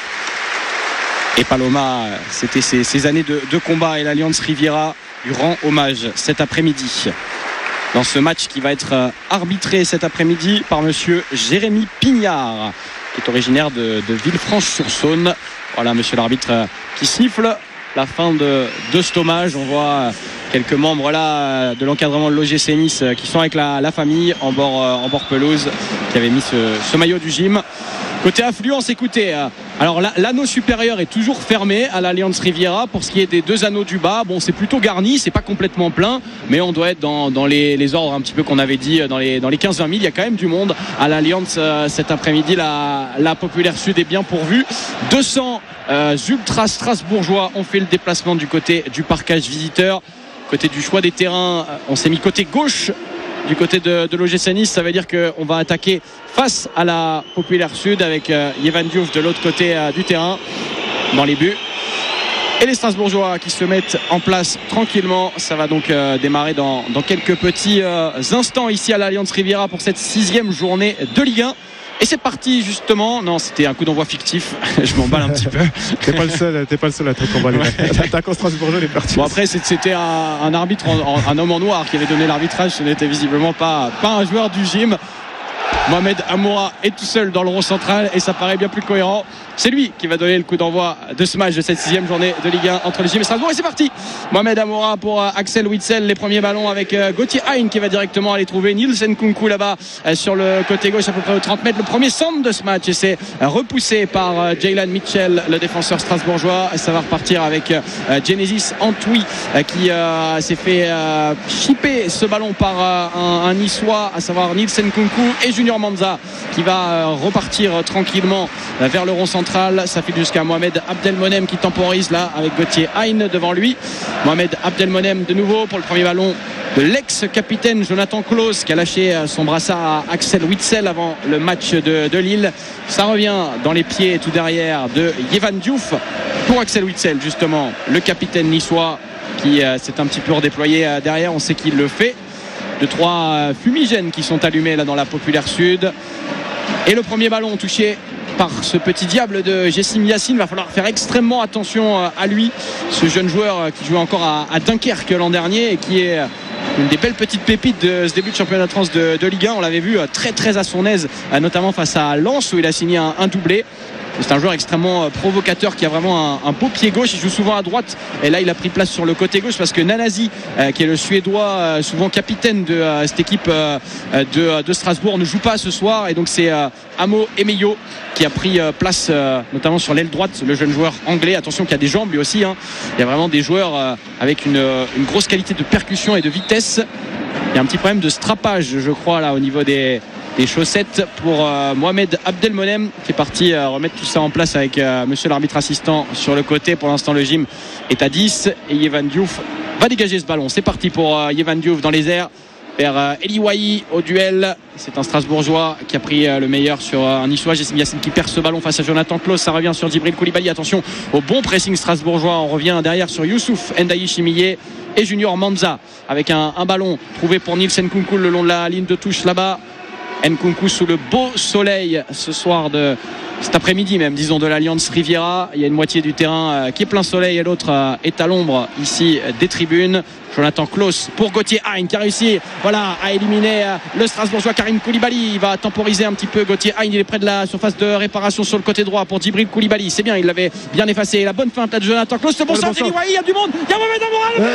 S2: Et Paloma, c'était ses, ses années de, de combat et l'Alliance Riviera lui rend hommage cet après-midi dans ce match qui va être arbitré cet après-midi par monsieur Jérémy Pignard qui est originaire de, de Villefranche-sur-Saône. Voilà monsieur l'arbitre qui siffle la fin de, de cet hommage. On voit quelques membres là de l'encadrement de l'O G C Nice qui sont avec la, la famille en bord, en bord pelouse, qui avait mis ce, ce maillot du gym. Côté affluence, écoutez, alors l'anneau supérieur est toujours fermé à l'Alliance Riviera. Pour ce qui est des deux anneaux du bas, bon, c'est plutôt garni, c'est pas complètement plein, mais on doit être dans, dans les, les ordres un petit peu qu'on avait dit dans les, dans les quinze vingt mille. Il y a quand même du monde à l'Alliance euh, cet après-midi. La, la Populaire Sud est bien pourvue. deux cents euh, ultras strasbourgeois ont fait le déplacement du côté du parcage visiteur. Côté du choix des terrains, on s'est mis côté gauche du côté de, de l'O G C Nice. Ça veut dire qu'on va attaquer face à la Populaire Sud avec euh, Yvan Diouf de l'autre côté euh, du terrain dans les buts. Et les Strasbourgeois qui se mettent en place tranquillement. Ça va donc euh, démarrer dans, dans quelques petits euh, instants ici à l'Alliance Riviera pour cette sixième journée de Ligue un. Et c'est parti justement. Non, c'était un coup d'envoi fictif. Je m'emballe un petit peu.
S3: T'es pas le seul, t'es pas le seul à te comballer. L'attaquant strasbourgeois est parti.
S2: Bon après c'était un, un arbitre, en, un homme en noir qui avait donné l'arbitrage. Ce n'était visiblement pas, pas un joueur du gym. Mohamed Amoura est tout seul dans le rond central et ça paraît bien plus cohérent. C'est lui qui va donner le coup d'envoi de ce match de cette sixième journée de Ligue un entre le Gym et Strasbourg. Et c'est parti. Mohamed Amoura pour Axel Witsel, les premiers ballons avec Gauthier Hein qui va directement aller trouver Nielsen Nkunku là-bas sur le côté gauche à peu près aux trente mètres. Le premier centre de ce match et c'est repoussé par Jalen Mitchell, le défenseur strasbourgeois. Ça va repartir avec Genesis Antwi qui euh, s'est fait euh, chipper ce ballon par euh, un, un niçois, à savoir Nielsen Nkunku, et Junior Manza qui va euh, repartir euh, tranquillement euh, vers le rond central. Ça file jusqu'à Mohamed Abdelmonem qui temporise là avec Gauthier Hein devant lui. Mohamed Abdelmonem de nouveau pour le premier ballon de l'ex-capitaine Jonathan Klaus qui a lâché son brassard à Axel Witsel avant le match de, de Lille. Ça revient dans les pieds tout derrière de Yvan Diouf pour Axel Witsel, justement le capitaine niçois qui euh, s'est un petit peu redéployé euh, derrière. On sait qu'il le fait. De trois euh, fumigènes qui sont allumés là dans la Populaire Sud. Et le premier ballon touché par ce petit diable de Jessim Yassine. Va falloir faire extrêmement attention à lui, ce jeune joueur qui jouait encore à, à Dunkerque l'an dernier et qui est une des belles petites pépites de ce début de championnat de France de, de Ligue un. On l'avait vu très très à son aise, notamment face à Lens où il a signé un, un doublé. C'est un joueur extrêmement provocateur qui a vraiment un, un beau pied gauche. Il joue souvent à droite et là il a pris place sur le côté gauche parce que Nanasi euh, qui est le Suédois euh, souvent capitaine de euh, cette équipe euh, de, de Strasbourg ne joue pas ce soir et donc c'est euh, Amo Emeyo qui a pris euh, place euh, notamment sur l'aile droite, le jeune joueur anglais. Attention qu'il y a des jambes lui aussi, hein. Il y a vraiment des joueurs euh, avec une, une grosse qualité de percussion et de vitesse. Il y a un petit problème de strappage je crois là au niveau des des chaussettes pour euh, Mohamed Abdelmonem qui est parti euh, remettre tout ça en place avec euh, monsieur l'arbitre assistant sur le côté. Pour l'instant le gym est à dix et Yvan Diouf va dégager ce ballon. C'est parti pour euh, Yvan Diouf dans les airs vers euh, Eliwahi au duel. C'est un Strasbourgeois qui a pris euh, le meilleur sur euh, un niçois. Jessim Yassine qui perd ce ballon face à Jonathan Klaus. Ça revient sur Djibril Koulibaly. Attention au bon pressing strasbourgeois. On revient derrière sur Youssouf Ndaye Chimiye et Junior Manza avec un, un ballon trouvé pour Nielsen Nkunku le long de la ligne de touche là-bas. Nkunku sous le beau soleil ce soir de, cet après-midi même, disons, de l'Alliance Riviera. Il y a une moitié du terrain qui est plein soleil et l'autre est à l'ombre ici des tribunes. Jonathan Klaus pour Gauthier Hein qui a réussi voilà, à éliminer le Strasbourgeois Karim Koulibaly. Il va temporiser un petit peu Gauthier Hein. Il est près de la surface de réparation sur le côté droit pour Djibril Koulibaly. C'est bien, il l'avait bien effacé. La bonne feinte là de Jonathan Klaus. Le bon sens d'Eli Wahi. Il y a du monde. Il y a Mohamed Amoura.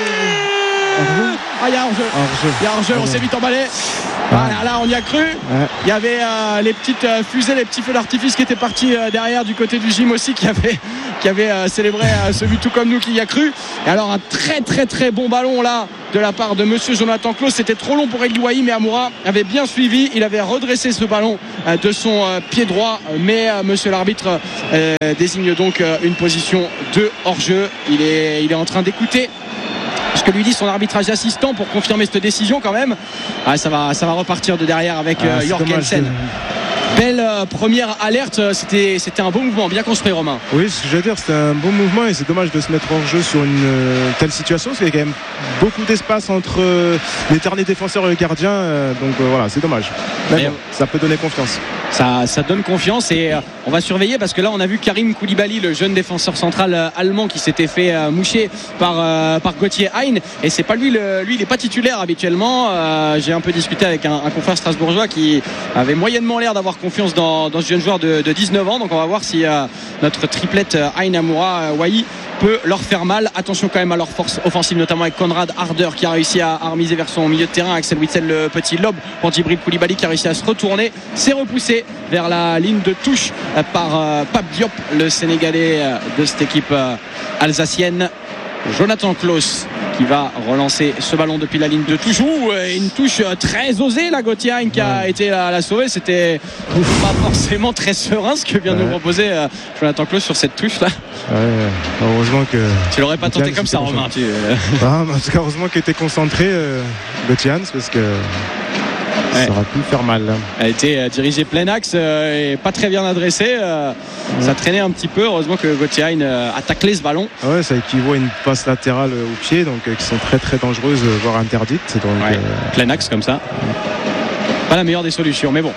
S2: Ah, il y a hors-jeu. Il y a hors-jeu. On s'est vite emballé. Voilà, là on y a cru. Il y avait euh, les petites euh, fusées, les petits feux d'artifice qui étaient partis euh, derrière du côté du gym aussi, qui avait, qui avait euh, célébré euh, ce but tout comme nous qui y a cru. Et alors un très très très bon ballon là de la part de monsieur Jonathan Klaus. C'était trop long pour Eli Wahi, mais Amoura avait bien suivi. Il avait redressé ce ballon euh, de son euh, pied droit, mais euh, monsieur l'arbitre euh, désigne donc euh, une position de hors-jeu. Il est, il est en train d'écouter ce que lui dit son arbitrage assistant pour confirmer cette décision quand même. Ah, ça va, ça va repartir de derrière avec euh, ah, Jorgensen. Belle euh, première alerte, c'était, c'était un beau mouvement, bien construit Romain.
S3: Oui, ce que je veux dire, c'était un bon mouvement et c'est dommage de se mettre hors jeu sur une euh, telle situation parce qu'il y a quand même beaucoup d'espace entre euh, les derniers défenseurs et le gardien, euh, donc euh, voilà, c'est dommage. Mais, Mais bon, ça peut donner confiance.
S2: Ça, ça donne confiance et euh, on va surveiller parce que là on a vu Karim Koulibaly, le jeune défenseur central euh, allemand qui s'était fait euh, moucher par, euh, par Gauthier Hein, et c'est pas lui, le, lui il n'est pas titulaire habituellement. Euh, j'ai un peu discuté avec un, un confrère strasbourgeois qui avait moyennement l'air d'avoir confiance dans, dans ce jeune joueur de, de dix-neuf ans, donc on va voir si euh, notre triplette euh, Hein, Amoura, euh, Wahi peut leur faire mal. Attention quand même à leur force offensive, notamment avec Konrad Harder qui a réussi à, à remiser vers son milieu de terrain. Axel Witsel, le petit lob pour Djibril Koulibaly qui a réussi à se retourner, s'est repoussé vers la ligne de touche par euh, Pape Diop, le Sénégalais euh, de cette équipe euh, alsacienne. Jonathan Klaus qui va relancer ce ballon depuis la ligne de touche. Ouh, une touche très osée là, Gauthier Hein qui a ouais. été la, la sauver. C'était pas forcément très serein ce que vient ouais. de nous proposer euh, Jonathan Klaus sur cette touche là.
S3: Ouais, heureusement que
S2: tu l'aurais pas tenté comme ça, Romain. Tu...
S3: Ah, en tout cas, heureusement qu'il était concentré euh, Gauthier Hein, parce que ouais. ça aurait pu faire mal.
S2: Elle a été euh, dirigée plein axe euh, et pas très bien adressée. Euh, ouais. Ça traînait un petit peu. Heureusement que Gauthier Hein euh, a taclé ce ballon.
S3: Ouais, ça équivaut à une passe latérale euh, au pied, donc euh, qui sont très très dangereuses, euh, voire interdites. Donc,
S2: ouais. euh... plein axe comme ça. Ouais. Pas la meilleure des solutions, mais bon.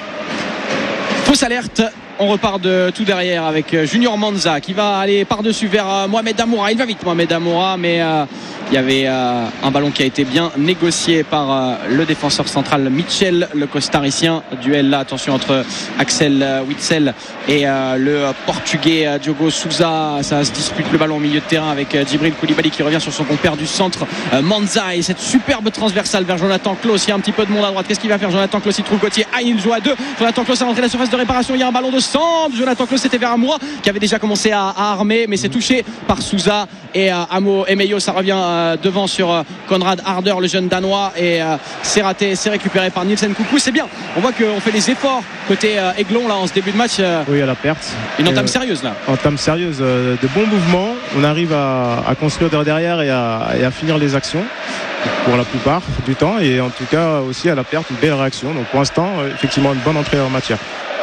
S2: Fausse alerte. On repart de tout derrière avec Junior Manza qui va aller par-dessus vers Mohamed Amoura. Il va vite Mohamed Amoura, mais euh, il y avait euh, un ballon qui a été bien négocié par euh, le défenseur central Mitchell, le costaricien. Duel là, attention, entre Axel Witsel et euh, le portugais euh, Diogo Souza. Ça se dispute le ballon au milieu de terrain avec euh, Djibril Koulibaly qui revient sur son compère du centre, euh, Manza, et cette superbe transversale vers Jonathan Klaus. Il y a un petit peu de monde à droite. Qu'est-ce qu'il va faire Jonathan Klaus? Il trouve Gauthier Hein, il joue à deux. Jonathan Klaus a rentré la surface de réparation. Il y a un ballon de centre. Jonathan Klaus, c'était vers Amoura qui avait déjà commencé à, à armer, mais c'est touché par Souza et euh, Amo Emeyo. Ça revient euh, devant sur euh, Konrad Harder, le jeune danois, et euh, c'est raté, c'est récupéré par Nielsen Coucou. C'est bien, on voit qu'on fait les efforts côté euh, Aiglon là en ce début de match. Euh,
S3: oui, à la perte.
S2: Une entame euh, sérieuse là.
S3: Entame sérieuse, euh, de bons mouvements. On arrive à, à construire derrière et à, et à finir les actions pour la plupart du temps, et en tout cas aussi à la perte, une belle réaction. Donc pour l'instant, euh, effectivement, une bonne entrée en matière.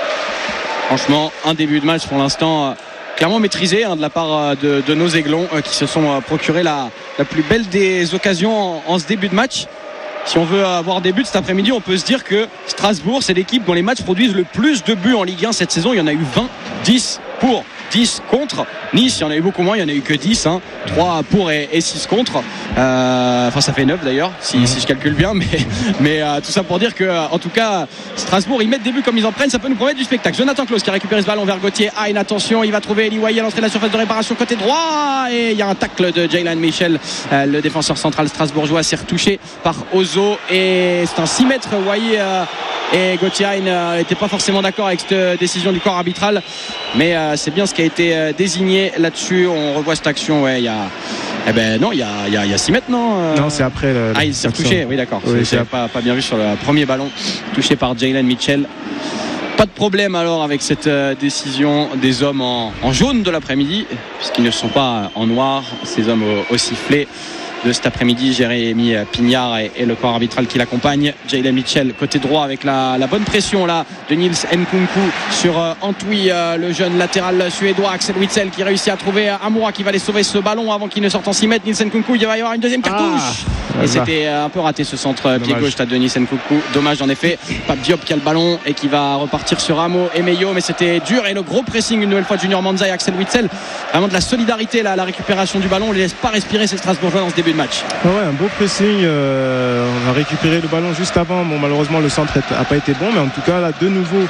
S2: Franchement, un début de match pour l'instant euh, clairement maîtrisé hein, de la part euh, de, de nos Aiglons euh, qui se sont euh, procuré la, la plus belle des occasions en, en ce début de match. Si on veut avoir des buts cet après-midi, on peut se dire que Strasbourg, c'est l'équipe dont les matchs produisent le plus de buts en Ligue un cette saison. Il y en a eu vingt, dix pour, dix contre. Nice, il y en a eu beaucoup moins, il n'y en a eu que dix, hein. trois pour et, et six contre. Euh, enfin, ça fait neuf d'ailleurs, si, si je calcule bien, mais, mais euh, tout ça pour dire que, en tout cas, Strasbourg, ils mettent des buts comme ils en prennent, ça peut nous promettre du spectacle. Jonathan Klaus qui a récupéré ce ballon vers Gauthier Hein, attention, il va trouver Eli Wahi à l'entrée de la surface de réparation côté droit, et il y a un tacle de Jaylan Michel, euh, le défenseur central strasbourgeois, s'est retouché par Ozo, et c'est un six mètres. Wahi euh, et Gauthier Hein n'étaient pas forcément d'accord avec cette décision du corps arbitral, mais euh, c'est bien ce qui a été euh, désigné là-dessus. On revoit cette action, ouais, il y a eh ben non, il y a, il y a, il y a six mètres, non euh...
S3: non, c'est après le,
S2: ah, il s'est retouché, oui d'accord,
S3: oui,
S2: c'est, c'est pas, pas bien vu sur le premier ballon touché par Jaylan Mitchell. Pas de problème alors avec cette euh, décision des hommes en, en jaune de l'après-midi, puisqu'ils ne sont pas en noir, ces hommes au, au sifflet. de cet après-midi. Jérémy Pignard et, et le corps arbitral qui l'accompagne. Jaylen Mitchell côté droit avec la, la bonne pression là de Nils Nkunku sur euh, Antwi, euh, le jeune latéral suédois. Axel Witsel qui réussit à trouver Amoura qui va aller sauver ce ballon avant qu'il ne sorte en six mètres. Nils Nkunku, il va y avoir une deuxième cartouche. Ah, et c'était un peu raté ce centre dommage. Pied gauche de Nils Nkunku. Dommage en effet. Pape Diop qui a le ballon et qui va repartir sur Amo et Meyo, mais c'était dur. Et le gros pressing une nouvelle fois de Junior Manza et Axel Witsel. Vraiment de la solidarité là, la récupération du ballon. On ne les laisse pas respirer ces Strasbourgeois dans ce début de match.
S3: Ouais, un beau pressing. Euh, on a récupéré le ballon juste avant. Bon, malheureusement le centre n'a pas été bon, mais en tout cas là de nouveau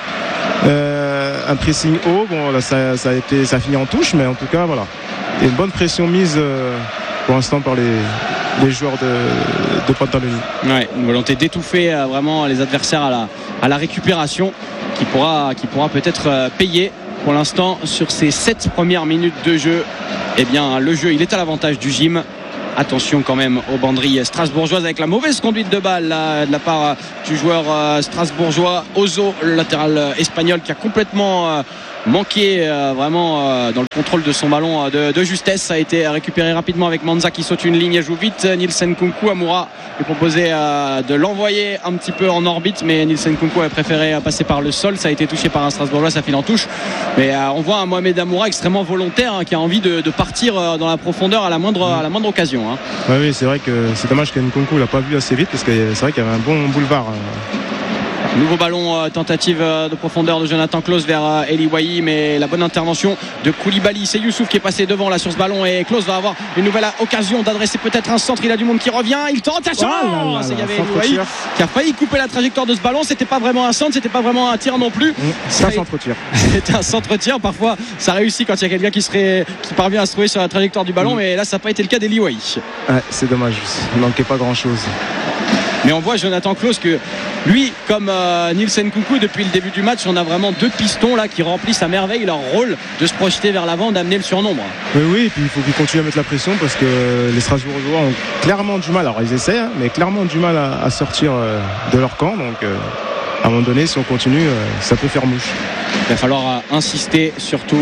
S3: euh, un pressing haut. Bon là ça, ça a été, ça a fini en touche, mais en tout cas voilà, il y a une bonne pression mise euh, pour l'instant par les les joueurs de, de Pantaloni.
S2: Ouais, une volonté d'étouffer euh, vraiment les adversaires à la, à la récupération qui pourra, qui pourra peut-être euh, payer. Pour l'instant, sur ces sept premières minutes de jeu, eh bien, le jeu, il est à l'avantage du gym. Attention quand même aux banderilles strasbourgeoises avec la mauvaise conduite de balle là, de la part du joueur euh, strasbourgeois Ozo, le latéral euh, espagnol qui a complètement euh, manqué euh, vraiment euh, dans le contrôle de son ballon euh, de, de justesse. Ça a été récupéré rapidement avec Manza qui saute une ligne et joue vite. Nils Nkunku, Amoura lui proposait euh, de l'envoyer un petit peu en orbite, mais Nils Nkunku a préféré passer par le sol. Ça a été touché par un Strasbourgeois, ça file en touche, mais euh, on voit un Mohamed Amoura extrêmement volontaire hein, qui a envie de, de partir euh, dans la profondeur à la moindre, à la moindre occasion hein.
S3: Ouais, oui, c'est vrai que c'est dommage que Nkunku l'a pas vu assez vite parce que c'est vrai qu'il y avait un bon boulevard.
S2: Nouveau ballon, euh, tentative euh, de profondeur de Jonathan Klose vers euh, Eli Wahi, mais la bonne intervention de Koulibaly. C'est Youssouf qui est passé devant là sur ce ballon et Klose va avoir une nouvelle occasion d'adresser peut-être un centre. Il a du monde qui revient, il tente la chance. Oh il y avait Eli Wahi qui a failli couper la trajectoire de ce ballon. C'était pas vraiment un centre, c'était pas vraiment un tir non plus. Mmh,
S3: c'est un centre-tir.
S2: C'était un centre-tir. Parfois ça réussit quand il y a quelqu'un qui serait qui parvient à se trouver sur la trajectoire du ballon, mmh. mais là ça n'a pas été le cas d'Eli Wahi.
S3: Ouais, c'est dommage, il manquait pas grand chose.
S2: Mais on voit Jonathan Klose que lui, comme euh, Nils Nkunku, depuis le début du match, on a vraiment deux pistons là qui remplissent à merveille leur rôle de se projeter vers l'avant, d'amener le surnombre.
S3: Oui, oui, et puis il faut qu'ils continuent à mettre la pression parce que les Strasbourgeois ont clairement du mal, alors ils essaient, hein, mais clairement du mal à, à sortir euh, de leur camp. Donc euh, à un moment donné, si on continue, euh, ça peut faire mouche.
S2: Il va falloir euh, insister surtout.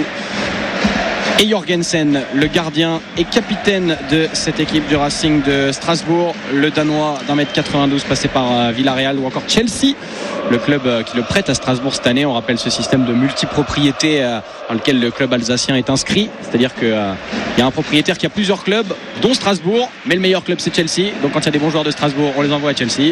S2: Et Jorgensen, le gardien et capitaine de cette équipe du Racing de Strasbourg, le Danois d'un mètre quatre-vingt-douze passé par Villarreal ou encore Chelsea, le club qui le prête à Strasbourg cette année. On rappelle ce système de multipropriété dans lequel le club alsacien est inscrit, c'est-à-dire qu'il y a un propriétaire qui a plusieurs clubs dont Strasbourg, mais le meilleur club c'est Chelsea, donc quand il y a des bons joueurs de Strasbourg on les envoie à Chelsea.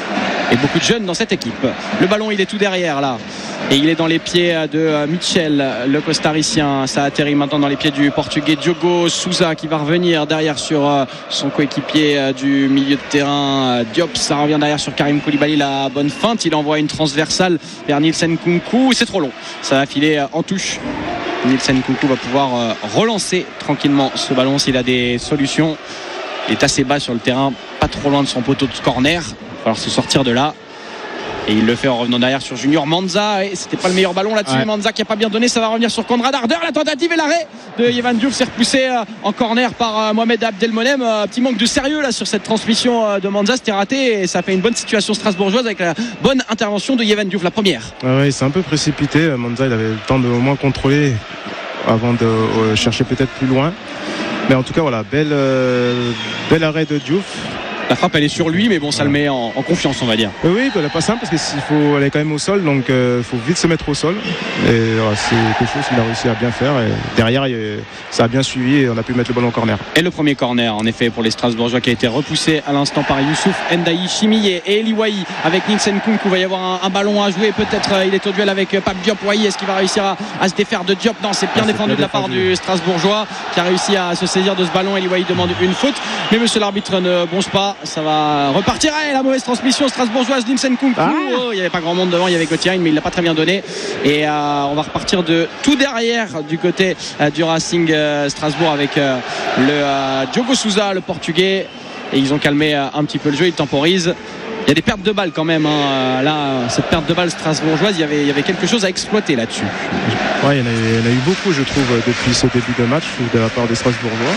S2: Et beaucoup de jeunes dans cette équipe. Le ballon il est tout derrière là et il est dans les pieds de Mitchell, le costaricien. Ça atterrit maintenant dans les pieds du portugais Diogo Souza qui va revenir derrière sur son coéquipier du milieu de terrain Diop. Ça revient derrière sur Karim Koulibaly, la bonne feinte, il envoie une transversale vers Nils Nkunku, c'est trop long, ça va filer en touche. Nils Nkunku va pouvoir relancer tranquillement ce ballon s'il a des solutions. Il est assez bas sur le terrain, pas trop loin de son poteau de corner. Il va falloir se sortir de là. Et il le fait en revenant derrière sur Junior Manza. Et c'était pas le meilleur ballon là-dessus. Ouais. Manza qui a pas bien donné. Ça va revenir sur Konrad Harder. La tentative et l'arrêt de Yevan Diouf s'est repoussé en corner par Mohamed Abdelmonem. Petit manque de sérieux là sur cette transmission de Manza. C'était raté et ça fait une bonne situation strasbourgeoise avec la bonne intervention de Yevan Diouf, la première.
S3: Ah ouais, c'est un peu précipité. Manza il avait le temps de au moins contrôler avant de euh, chercher peut-être plus loin. Mais en tout cas voilà, bel, euh, bel arrêt de Diouf.
S2: La frappe elle est sur lui mais bon ça le met en, en confiance on va dire.
S3: Oui, oui bah, pas simple parce qu'il faut elle est quand même au sol donc il euh, faut vite se mettre au sol et voilà, c'est quelque chose qu'il a réussi à bien faire et derrière il, ça a bien suivi et on a pu mettre le ballon au corner.
S2: Et le premier corner en effet pour les Strasbourgeois qui a été repoussé à l'instant par Youssouf Ndaï Chimiye et Eli Wahi avec Nils Nkunku. Il va y avoir un, un ballon à jouer peut-être euh, il est au duel avec Pape Diop. Wahi est-ce qu'il va réussir à, à se défaire de Diop? Non, c'est bien ah, défendu bien de la défendu. part du Strasbourgeois qui a réussi à se saisir de ce ballon. Eli Wahi demande une faute mais monsieur l'arbitre ne bronche pas, ça va repartir. Et la mauvaise transmission strasbourgeoise Nils Nkunku. Ah. Oh, il n'y avait pas grand monde devant, il y avait Gauthier mais il l'a pas très bien donné et euh, on va repartir de tout derrière du côté euh, du Racing euh, Strasbourg avec euh, le euh, Diogo Souza, le portugais, et ils ont calmé euh, un petit peu le jeu, ils temporisent. Il y a des pertes de balles quand même hein. Là, cette perte de balles strasbourgeoise, il y avait, il y avait quelque chose à exploiter là-dessus.
S3: Ouais, il y en a, il y en a eu beaucoup je trouve depuis ce début de match de la part des Strasbourgeois.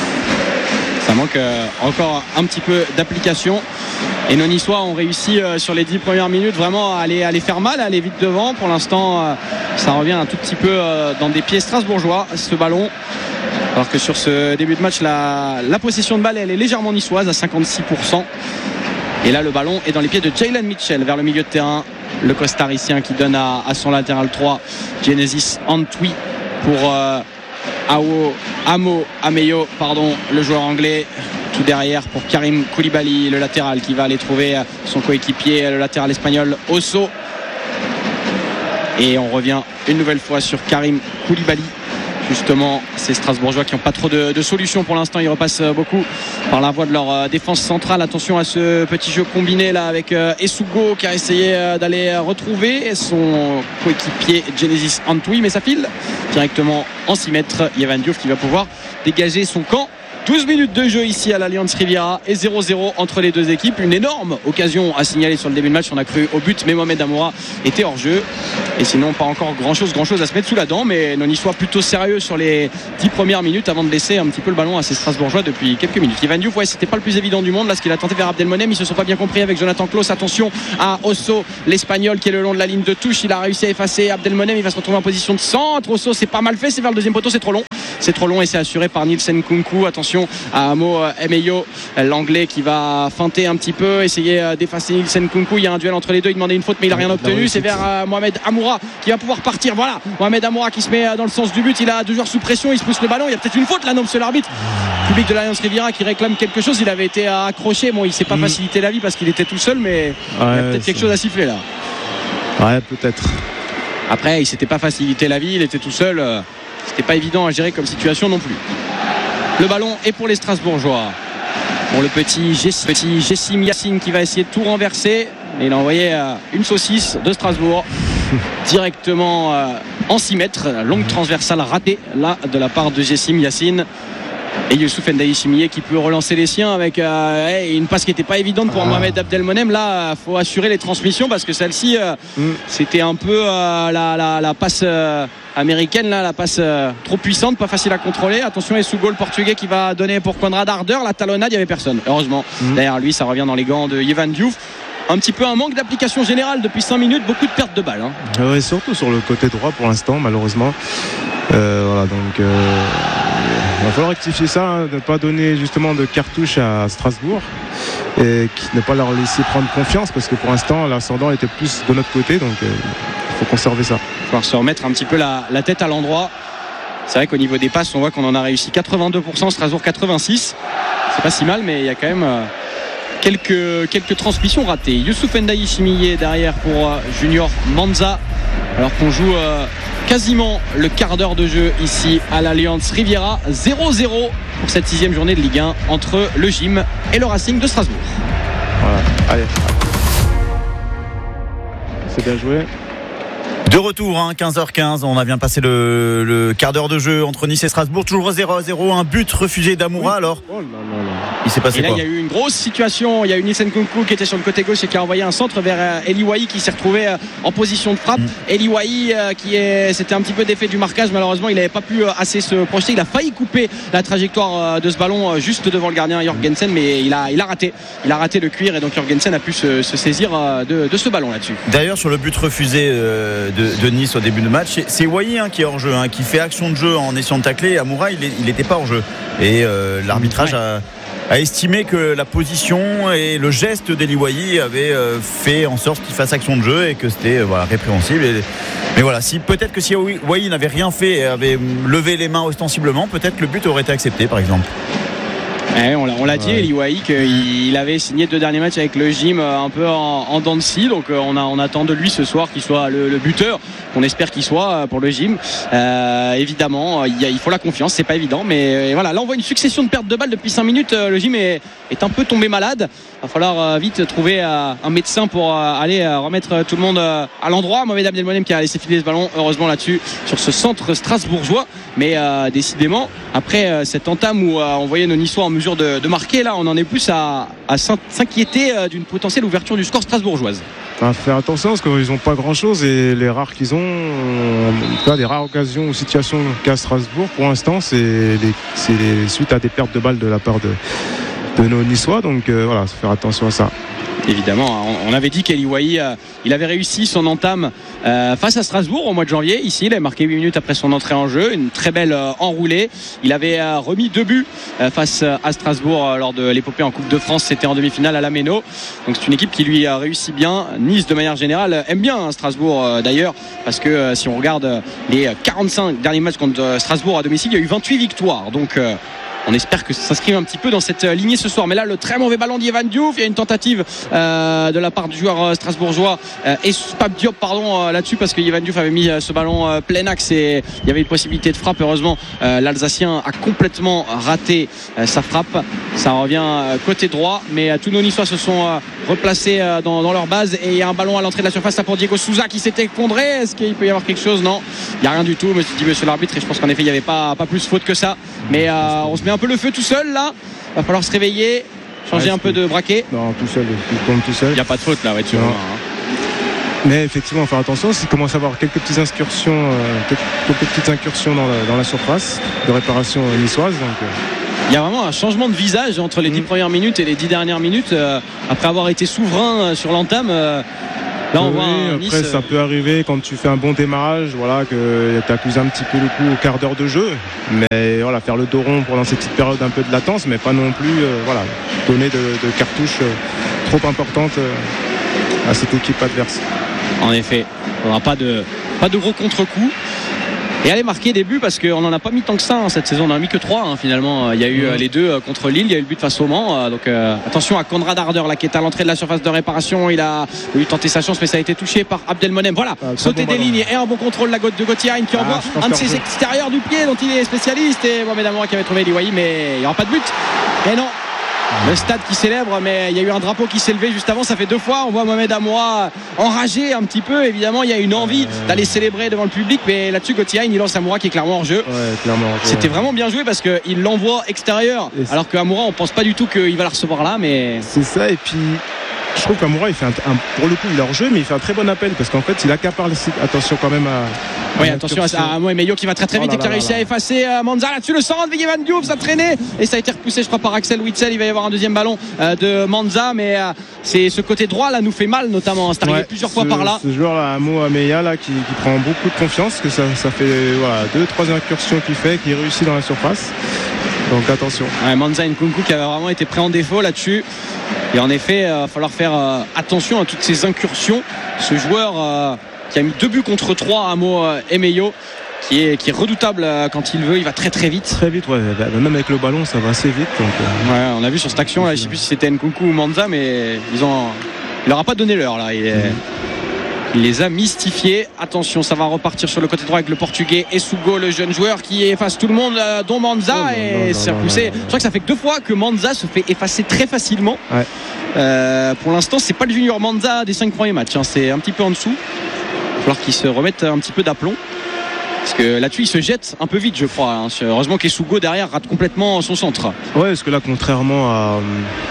S2: Ça manque euh, encore un petit peu d'application. Et nos Niçois ont réussi euh, sur les dix premières minutes vraiment à aller, à aller faire mal, à aller vite devant. Pour l'instant, euh, ça revient un tout petit peu euh, dans des pieds strasbourgeois, ce ballon. Alors que sur ce début de match, la, la possession de balle, elle est légèrement niçoise à cinquante-six pour cent. Et là, le ballon est dans les pieds de Jalen Mitchell vers le milieu de terrain. Le costaricien qui donne à, à son latéral trois, Genesis Antwi, pour euh, Ao, Amo Ameyo, pardon, le joueur anglais. Tout derrière pour Karim Koulibaly, le latéral qui va aller trouver son coéquipier, le latéral espagnol Osso. Et on revient une nouvelle fois sur Karim Koulibaly. Justement, ces Strasbourgeois qui n'ont pas trop de, de solutions pour l'instant. Ils repassent beaucoup par la voie de leur euh, défense centrale. Attention à ce petit jeu combiné là avec euh, Essugo qui a essayé euh, d'aller euh, retrouver son coéquipier Genesis Antwi, mais ça file directement en six mètres. Yevan Diouf qui va pouvoir dégager son camp. douze minutes de jeu ici à l'Allianz Riviera et zéro zéro entre les deux équipes. Une énorme occasion à signaler sur le début de match. On a cru au but, mais Mohamed Amoura était hors jeu. Et sinon, pas encore grand chose, grand chose à se mettre sous la dent. Mais nos Niçois plutôt sérieux sur les dix premières minutes avant de laisser un petit peu le ballon à ces Strasbourgeois depuis quelques minutes. Yevan Diouf, ouais, c'était pas le plus évident du monde. Là, ce qu'il a tenté vers Abdelmonem, ils se sont pas bien compris avec Jonathan Klaus. Attention à Osso, l'Espagnol qui est le long de la ligne de touche. Il a réussi à effacer Abdelmonem. Il va se retrouver en position de centre. Osso, c'est pas mal fait. C'est vers le deuxième poteau. C'est trop long. C'est trop long et c'est assuré par Nielsen Kunku. Attention à Amo Emeyo, l'anglais qui va feinter un petit peu, essayer d'effacer Nielsen Kunku. Il y a un duel entre les deux. Il demandait une faute, mais il n'a rien obtenu. C'est vers Mohamed Amoura qui va pouvoir partir. Voilà, Mohamed Amoura qui se met dans le sens du but. Il a deux joueurs sous pression. Il se pousse le ballon. Il y a peut-être une faute là, non, monsieur l'arbitre. Public de l'Allianz Riviera qui réclame quelque chose. Il avait été accroché. Bon, il s'est pas mmh. facilité la vie parce qu'il était tout seul, mais ouais, il y a peut-être quelque chose à siffler là.
S3: Ouais, peut-être.
S2: Après, il s'était pas facilité la vie. Il était tout seul. C'était pas évident à gérer comme situation non plus. Le ballon est pour les Strasbourgeois. Pour le petit Jessim Yacine qui va essayer de tout renverser. Et il a envoyé euh, une saucisse de Strasbourg directement euh, en six mètres. Longue transversale ratée là de la part de Jessim Yacine. Et Youssouf Ndaye Chimier qui peut relancer les siens avec euh, une passe qui n'était pas évidente pour ah. Mohamed Abdelmonem. Là, il faut assurer les transmissions parce que celle-ci, euh, mm. c'était un peu euh, la, la, la passe euh, américaine, là, la passe euh, trop puissante, pas facile à contrôler. Attention, Essugo, le portugais qui va donner pour Conrad Harder. La talonnade, il n'y avait personne, heureusement. Mm. Derrière lui, ça revient dans les gants de Yevan Diouf. Un petit peu un manque d'application générale depuis cinq minutes, beaucoup de pertes de balles. Hein.
S3: Ouais, surtout sur le côté droit pour l'instant, malheureusement. Euh, voilà, donc euh, il va falloir rectifier ça, hein, ne pas donner justement de cartouche à Strasbourg et ne pas leur laisser prendre confiance parce que pour l'instant l'ascendant était plus de notre côté, donc euh, il faut conserver ça.
S2: Il va falloir se remettre un petit peu la, la tête à l'endroit. C'est vrai qu'au niveau des passes, on voit qu'on en a réussi quatre-vingt-deux pour cent, Strasbourg quatre-vingt-six. C'est pas si mal, mais il y a quand même euh, quelques, quelques transmissions ratées. Youssouf Ndaye Chimier derrière pour euh, Junior Manza, alors qu'on joue euh, quasiment le quart d'heure de jeu ici à l'Allianz Riviera. Zéro zéro pour cette sixième journée de Ligue un entre le Gym et le Racing de Strasbourg.
S3: Voilà, allez. C'est bien joué.
S1: De retour, hein, quinze heures quinze, on a bien passé le, le quart d'heure de jeu entre Nice et Strasbourg, toujours zéro à zéro, un but refusé d'Amoura. Alors
S3: oh là là là.
S1: Il s'est passé
S2: et là,
S1: quoi?
S2: Il y a eu une grosse situation, il y a eu Nielsen Kunku qui était sur le côté gauche et qui a envoyé un centre vers Eli Wahi qui s'est retrouvé en position de frappe. mm. Eli Wahi qui est, c'était un petit peu d'effet du marquage, malheureusement il n'avait pas pu assez se projeter, il a failli couper la trajectoire de ce ballon juste devant le gardien Jorgensen, mais il a, il a raté il a raté le cuir et donc Jorgensen a pu se, se saisir de, de ce ballon là-dessus.
S1: D'ailleurs sur le but refusé de, de Nice au début de match, c'est Wahi hein, qui est hors jeu, hein, qui fait action de jeu en essayant de tacler. Amoura il n'était pas hors jeu et euh, l'arbitrage ouais. a, a estimé que la position et le geste d'Eli Wahi avaient euh, fait en sorte qu'il fasse action de jeu et que c'était euh, voilà, répréhensible et, mais voilà, si, peut-être que si Wahi n'avait rien fait et avait levé les mains ostensiblement, peut-être que le but aurait été accepté par exemple.
S2: Ouais, on l'a, on l'a dit, ouais. Eli Wahi qu'il avait signé deux derniers matchs avec le Gym un peu en, en dents de scie, donc on, a, on attend de lui ce soir qu'il soit le, le buteur qu'on espère qu'il soit pour le Gym. Euh, évidemment il, y a, il faut la confiance, c'est pas évident, mais voilà, là on voit une succession de pertes de balles depuis cinq minutes. Le Gym est, est un peu tombé malade, il va falloir vite trouver un médecin pour aller remettre tout le monde à l'endroit. Mohamed Abdelmonem qui a laissé filer ce ballon heureusement là-dessus sur ce centre strasbourgeois, mais euh, décidément après euh, cette entame où euh, on voyait nos Niçois en mesure de, de marquer, là on en est plus à, à s'inquiéter euh, d'une potentielle ouverture du score strasbourgeoise.
S3: À faire attention parce qu'ils n'ont pas grand chose et les rares qu'ils ont, en tout cas des rares occasions ou situations qu'a Strasbourg pour l'instant c'est, les, c'est les, suite à des pertes de balles de la part de, de nos Niçois, donc euh, voilà, faire attention à ça.
S2: Évidemment, on avait dit qu'Eli Wahi, euh, il avait réussi son entame euh, face à Strasbourg au mois de janvier. Ici, il a marqué huit minutes après son entrée en jeu, une très belle euh, enroulée. Il avait euh, remis deux buts euh, face à Strasbourg euh, lors de l'épopée en Coupe de France. C'était en demi-finale à la Méno. Donc c'est une équipe qui lui a réussi bien. Nice, de manière générale, aime bien hein, Strasbourg euh, d'ailleurs, parce que euh, si on regarde euh, les quarante-cinq derniers matchs contre euh, Strasbourg à domicile, il y a eu vingt-huit victoires. Donc euh, on espère que ça s'inscrive un petit peu dans cette lignée ce soir. Mais là, le très mauvais ballon d'Yvan Diouf. Il y a une tentative euh, de la part du joueur strasbourgeois euh, et Pape Diop pardon, euh, là-dessus, parce que Yvan Diouf avait mis euh, ce ballon euh, plein axe et il y avait une possibilité de frappe. Heureusement, euh, l'Alsacien a complètement raté euh, sa frappe. Ça revient euh, côté droit. Mais euh, tous nos Niçois se sont euh, replacés euh, dans, dans leur base. Et il y a un ballon à l'entrée de la surface là pour Diego Souza qui s'est effondré. Est-ce qu'il peut y avoir quelque chose? Non, il n'y a rien du tout, me dit monsieur l'arbitre. Et je pense qu'en effet, il n'y avait pas, pas plus faute que ça. Mais euh, on se met un peu le feu tout seul là. Va falloir se réveiller, changer ouais, un peu de braquet.
S3: Non, tout seul, il tombe tout seul.
S2: Il n'y a pas de faute là, ouais, tu vois. Hein.
S3: Mais effectivement, faire attention, s'il commence à avoir quelques petites incursions, euh, quelques petites incursions dans la, dans la surface de réparation niçoise. Donc, euh...
S2: il y a vraiment un changement de visage entre les dix mmh. premières minutes et les dix dernières minutes. Euh, après avoir été souverain sur l'entame. Euh, Là, on
S3: oui,
S2: voit un
S3: après
S2: Nice...
S3: ça peut arriver quand tu fais un bon démarrage, voilà, que tu accuses un petit peu le coup au quart d'heure de jeu, mais voilà, faire le dos rond pendant ces petites périodes un peu de latence, mais pas non plus euh, voilà, donner de, de cartouches euh, trop importantes euh, à cette équipe adverse.
S2: En effet, il n'y aura pas de, pas de gros contre-coups. Et aller marquer des buts, parce qu'on n'en a pas mis tant que ça hein, cette saison, on n'en a mis que trois hein, finalement. Il y a eu euh, les deux euh, contre Lille, il y a eu le but face au Mans. Euh, donc euh, attention à Konrad Harder là, qui est à l'entrée de la surface de réparation. Il a eu tenté sa chance, mais ça a été touché par Abdelmonem. Voilà, ah, sauter des lignes et un bon contrôle la goutte de Gauthier Hein qui ah, envoie un de ses extérieurs du pied dont il est spécialiste. Et Mohamed Amoura qui avait trouvé Eli Wahi, mais il n'y aura pas de but. Et non. Le stade qui célèbre, mais il y a eu un drapeau qui s'est levé juste avant, ça fait deux fois. On voit Mohamed Amoura enragé un petit peu. Évidemment, il y a une envie euh... d'aller célébrer devant le public, mais là-dessus, Gauthier Hein, il lance Amoura qui est clairement hors jeu.
S3: Ouais, clairement,
S2: C'était ouais. vraiment bien joué parce qu'il l'envoie extérieur, alors qu'Amoura, on pense pas du tout qu'il va la recevoir là, mais
S3: c'est ça. Et puis je trouve qu'Amoura, il fait un, un, pour le coup, il est hors jeu, mais il fait un très bon appel parce qu'en fait, il accapare le site. Attention quand même à.
S2: Oui, attention à, à Mohamed qui va très très vite oh et qui a réussi à effacer euh, Manza là-dessus. Le centre de Yvan Diouf, ça traînait et ça a été repoussé, je crois, par Axel Witsel. Il va y avoir un deuxième ballon euh, de Manza, mais euh, c'est ce côté droit là nous fait mal, notamment. C'est arrivé ouais, plusieurs
S3: ce,
S2: fois par là.
S3: Ce joueur là, Amo Ameya là, qui, qui prend beaucoup de confiance, que ça, ça fait voilà, deux, trois incursions qu'il fait, qui réussit dans la surface. Donc attention.
S2: Ouais, Manza Nkunku qui avait vraiment été pris en défaut là-dessus. Et en effet, il euh, va falloir faire euh, attention à toutes ces incursions. Ce joueur euh, qui a mis deux buts contre trois, Amo euh, Emeyo, qui est, qui est redoutable euh, quand il veut. Il va très très vite.
S3: Très vite, ouais. Même avec le ballon, ça va assez vite. Donc, euh...
S2: ouais, on a vu sur cette action là, je ne sais plus si c'était Nkunku ou Manza, mais ils ont, il leur a pas donné l'heure là. Il est... mmh. Il les a mystifiés. Attention, ça va repartir sur le côté droit avec le portugais Essugo, le jeune joueur qui efface tout le monde, euh, dont Manza. Oh, et c'est repoussé. Je crois que ça fait que deux fois que Manza se fait effacer très facilement.
S3: Ouais.
S2: Euh, pour l'instant, c'est pas le junior Manza des cinq premiers matchs. Hein. C'est un petit peu en dessous. Il va falloir qu'il se remette un petit peu d'aplomb. Parce que là-dessus, il se jette un peu vite, je crois. Hein. Heureusement qu'Essugo derrière rate complètement son centre.
S3: Ouais, parce que là, contrairement à.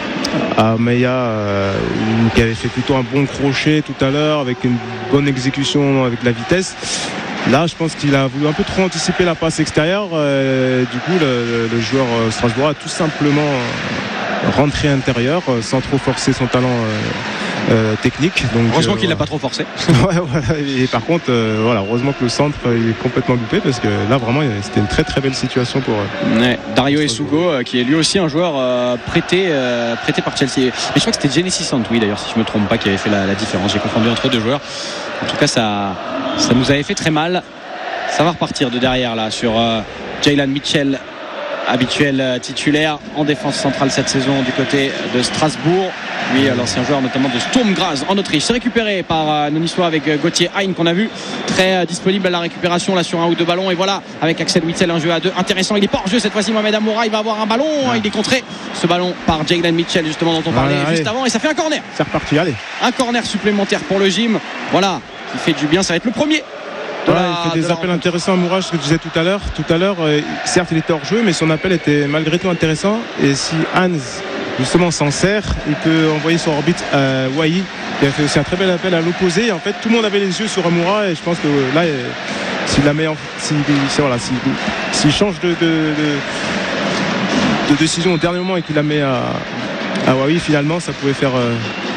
S3: à Meya euh, qui avait fait plutôt un bon crochet tout à l'heure avec une bonne exécution avec la vitesse, là je pense qu'il a voulu un peu trop anticiper la passe extérieure, euh, du coup le, le joueur strasbourgeois a tout simplement rentré intérieur sans trop forcer son talent euh, euh, technique. Donc,
S2: heureusement
S3: euh,
S2: qu'il l'a pas trop forcé.
S3: Ouais, voilà. Et par contre euh, voilà, heureusement que le centre il est complètement loupé parce que là vraiment c'était une très très belle situation pour euh,
S2: ouais, Dario Essugo euh, qui est lui aussi un joueur euh, prêté, euh, prêté par Chelsea. Et je crois que c'était Genesis Santoui d'ailleurs, si je me trompe pas, qui avait fait la, la différence. J'ai confondu entre deux joueurs. En tout cas ça, ça nous avait fait très mal. Ça va repartir de derrière là sur euh, Jaylan Mitchell, habituel titulaire en défense centrale cette saison du côté de Strasbourg. Lui, l'ancien joueur notamment de Sturm Graz en Autriche. C'est récupéré par euh, nos Niçois avec euh, Gauthier Hein qu'on a vu très euh, disponible à la récupération là sur un ou deux ballons. Et voilà, avec Axel Witsel, un jeu à deux intéressant. Il est pas hors jeu cette fois-ci. Mohamed Amoura, il va avoir un ballon. Ouais. Il est contré ce ballon par Jaylan Mitchell justement dont on parlait ouais, juste avant. Et ça fait un corner.
S3: C'est reparti, allez.
S2: Un corner supplémentaire pour le gym. Voilà, qui fait du bien. Ça va être le premier.
S3: Ouais, il fait des appels intéressants à Moura, ce que je disais tout à l'heure. Tout à l'heure, euh, certes, il était hors jeu, mais son appel était malgré tout intéressant. Et si Hans justement s'en sert, il peut envoyer sur orbite euh, Wahi, qui a fait aussi un très bel appel à l'opposé. Et en fait, tout le monde avait les yeux sur Amoura, et je pense que euh, là, euh, s'il la met, en, s'il, voilà, s'il, s'il change de, de, de, de décision au dernier moment et qu'il la met à, à Wahi, finalement, ça pouvait faire. Euh,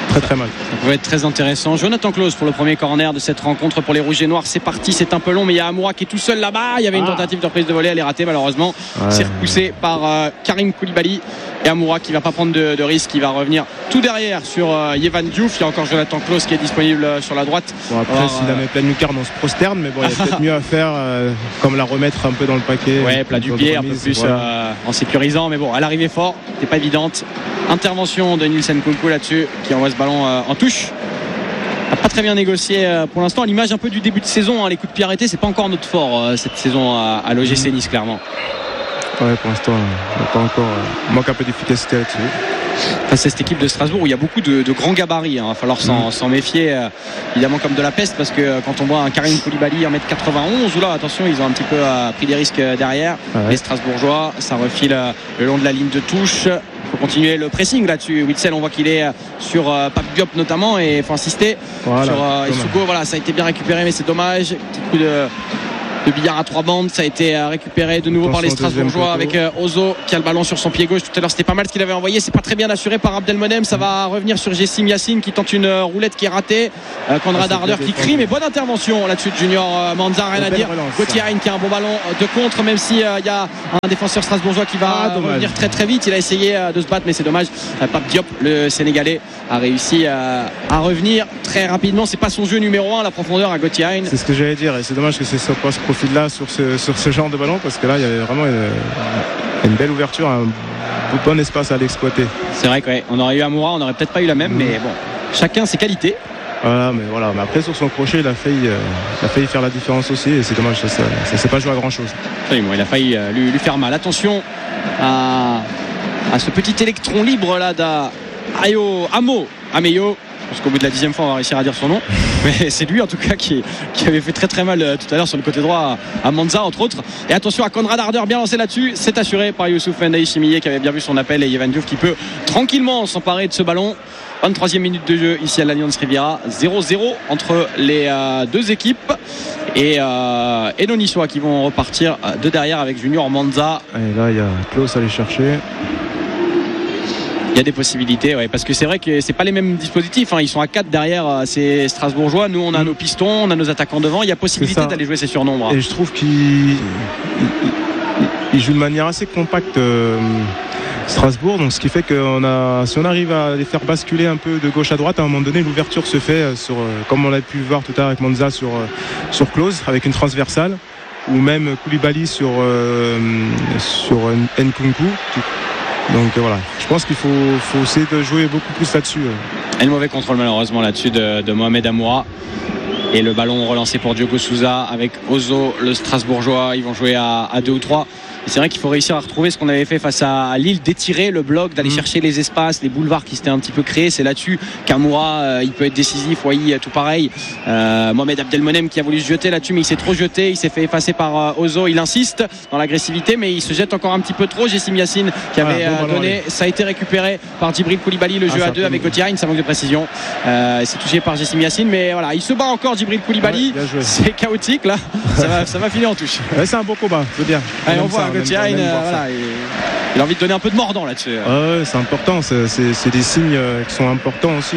S3: très très mal.
S2: Ça pouvait être très intéressant. Jonathan Claus pour le premier corner de cette rencontre pour les Rouges et Noirs. C'est parti, c'est un peu long, mais il y a Amoura qui est tout seul là-bas. Il y avait une tentative de reprise de volée, elle est ratée malheureusement. Ouais. C'est repoussé par euh, Karim Koulibaly. Et Amoura qui va pas prendre de, de risque, qui va revenir tout derrière sur euh, Yevan Diouf. Il y a encore Jonathan Claus qui est disponible sur la droite.
S3: Bon, après, Alors, s'il euh... a mis pleine lucarne, on se prosterne, mais bon, il y a peut-être mieux à faire, euh, comme la remettre un peu dans le paquet.
S2: Ouais, plat du pied, un peu plus voilà. euh, en sécurisant, mais bon, à l'arrivée fort, c'était pas évidente. Intervention de Nielsen Nkunku là-dessus, qui envoie ce ballon euh, en touche. Pas très bien négocié euh, pour l'instant. À l'image un peu du début de saison, hein, les coups de pied arrêtés, c'est pas encore notre fort euh, cette saison à, à l'O G C Nice, clairement.
S3: Ouais, pour l'instant, on n'a pas encore. Euh, manque un peu d'efficacité là-dessus.
S2: Enfin, c'est cette équipe de Strasbourg où il y a beaucoup de, de grands gabarits. Il hein. va falloir s'en, mmh. s'en méfier, euh, évidemment, comme de la peste, parce que euh, quand on voit un Karim Koulibaly un mètre quatre-vingt-onze, ou là, attention, ils ont un petit peu euh, pris des risques derrière. Ah ouais. Les Strasbourgeois, ça refile euh, le long de la ligne de touche. Il faut continuer le pressing là-dessus. Witzel, on voit qu'il est sur euh, Pape Diop notamment, et il faut insister voilà, sur euh, Issougo. Voilà, ça a été bien récupéré, mais c'est dommage. Petit coup de. de billard à trois bandes, ça a été récupéré de nouveau Attention par les Strasbourgeois avec Ozo qui a le ballon sur son pied gauche. Tout à l'heure c'était pas mal ce qu'il avait envoyé, c'est pas très bien assuré par Abdelmonem. Ça va revenir sur Jessim Yassine qui tente une roulette qui est ratée. Conrad Harder qui crie, mais bonne intervention là-dessus de Junior Manza, rien à dire. Gauthier Hein qui a un bon ballon de contre, même si il euh, y a un défenseur strasbourgeois qui va ah, revenir très très vite. Il a essayé euh, de se battre, mais c'est dommage. Pape Diop, le Sénégalais, a réussi euh, à revenir très rapidement. C'est pas son jeu numéro un, la profondeur à Gauthier Hein.
S3: C'est ce que j'allais dire, et c'est dommage que c'est ça passe profil là sur ce, sur ce genre de ballon, parce que là il y a vraiment une, une belle ouverture, un bon espace à l'exploiter.
S2: C'est vrai qu'on aurait eu Amoura, on n'aurait peut-être pas eu la même, mmh. mais bon, chacun ses qualités.
S3: Voilà, mais voilà, mais après sur son crochet il a failli, euh, il a failli faire la différence aussi, et c'est dommage, ça ne s'est pas joué à grand chose.
S2: Absolument, il a failli euh, lui, lui faire mal. Attention à, à ce petit électron libre là d'Ayo Amo Ameyo. Parce qu'au bout de la dixième fois on va réussir à dire son nom, mais c'est lui en tout cas qui, qui avait fait très très mal euh, tout à l'heure sur le côté droit à, à Manza entre autres. Et attention à Conrad Harder, bien lancé là-dessus, c'est assuré par Youssouf Ndaï Chimillé qui avait bien vu son appel, et Yevan Diouf qui peut tranquillement s'emparer de ce ballon. vingt-troisième minute de jeu ici à l'Alliance Riviera, zéro zéro entre les euh, deux équipes, et, euh, et nos Niçois qui vont repartir de derrière avec Junior Manza.
S3: Et là il y a Klaus à aller chercher.
S2: Il y a des possibilités, ouais, parce que c'est vrai que c'est pas les mêmes dispositifs, hein. Ils sont à quatre derrière euh, ces Strasbourgeois. Nous on a mmh. nos pistons, on a nos attaquants devant. Il y a possibilité d'aller jouer ces surnombres.
S3: Et je trouve qu'il il joue de manière assez compacte euh, Strasbourg, donc ce qui fait que on a, si on arrive à les faire basculer un peu de gauche à droite, à un moment donné l'ouverture se fait sur, euh, comme on a pu le voir tout à l'heure avec Manza sur, euh, sur Klaus avec une transversale, ou même Koulibaly sur, euh, sur Nkunku. Donc voilà, je pense qu'il faut, faut essayer de jouer beaucoup plus là-dessus.
S2: Et le mauvais contrôle malheureusement là-dessus de, de Mohamed Amoura. Et le ballon relancé pour Diogo Souza avec Ozo, le Strasbourgeois. Ils vont jouer à, à deux ou trois. Et c'est vrai qu'il faut réussir à retrouver ce qu'on avait fait face à Lille, d'étirer le bloc, d'aller mmh. chercher les espaces, les boulevards qui s'étaient un petit peu créés. C'est là-dessus qu'Amoura euh, il peut être décisif. Wai tout pareil. Euh, Mohamed Abdelmonem qui a voulu se jeter là-dessus, mais il s'est trop jeté. Il s'est fait effacer par euh, Ozo. Il insiste dans l'agressivité, mais il se jette encore un petit peu trop. Jessim Yassine qui avait ah, bon, euh, donné, ça a été récupéré par Djibril Koulibaly. Le jeu ah, à deux avec Gauthier Hein, ça manque de précision. Euh, c'est touché par Jessim Yassine, mais voilà, il se bat encore Djibril Koulibaly. Ouais, c'est chaotique là. ça, va, ça va finir en touche.
S3: Ouais, c'est un beau combat, c'est bien.
S2: Allez, on voit Gauthier Hein. Voilà, il a envie de donner un peu de mordant là-dessus.
S3: Ah ouais, c'est important, c'est, c'est, c'est des signes qui sont importants aussi.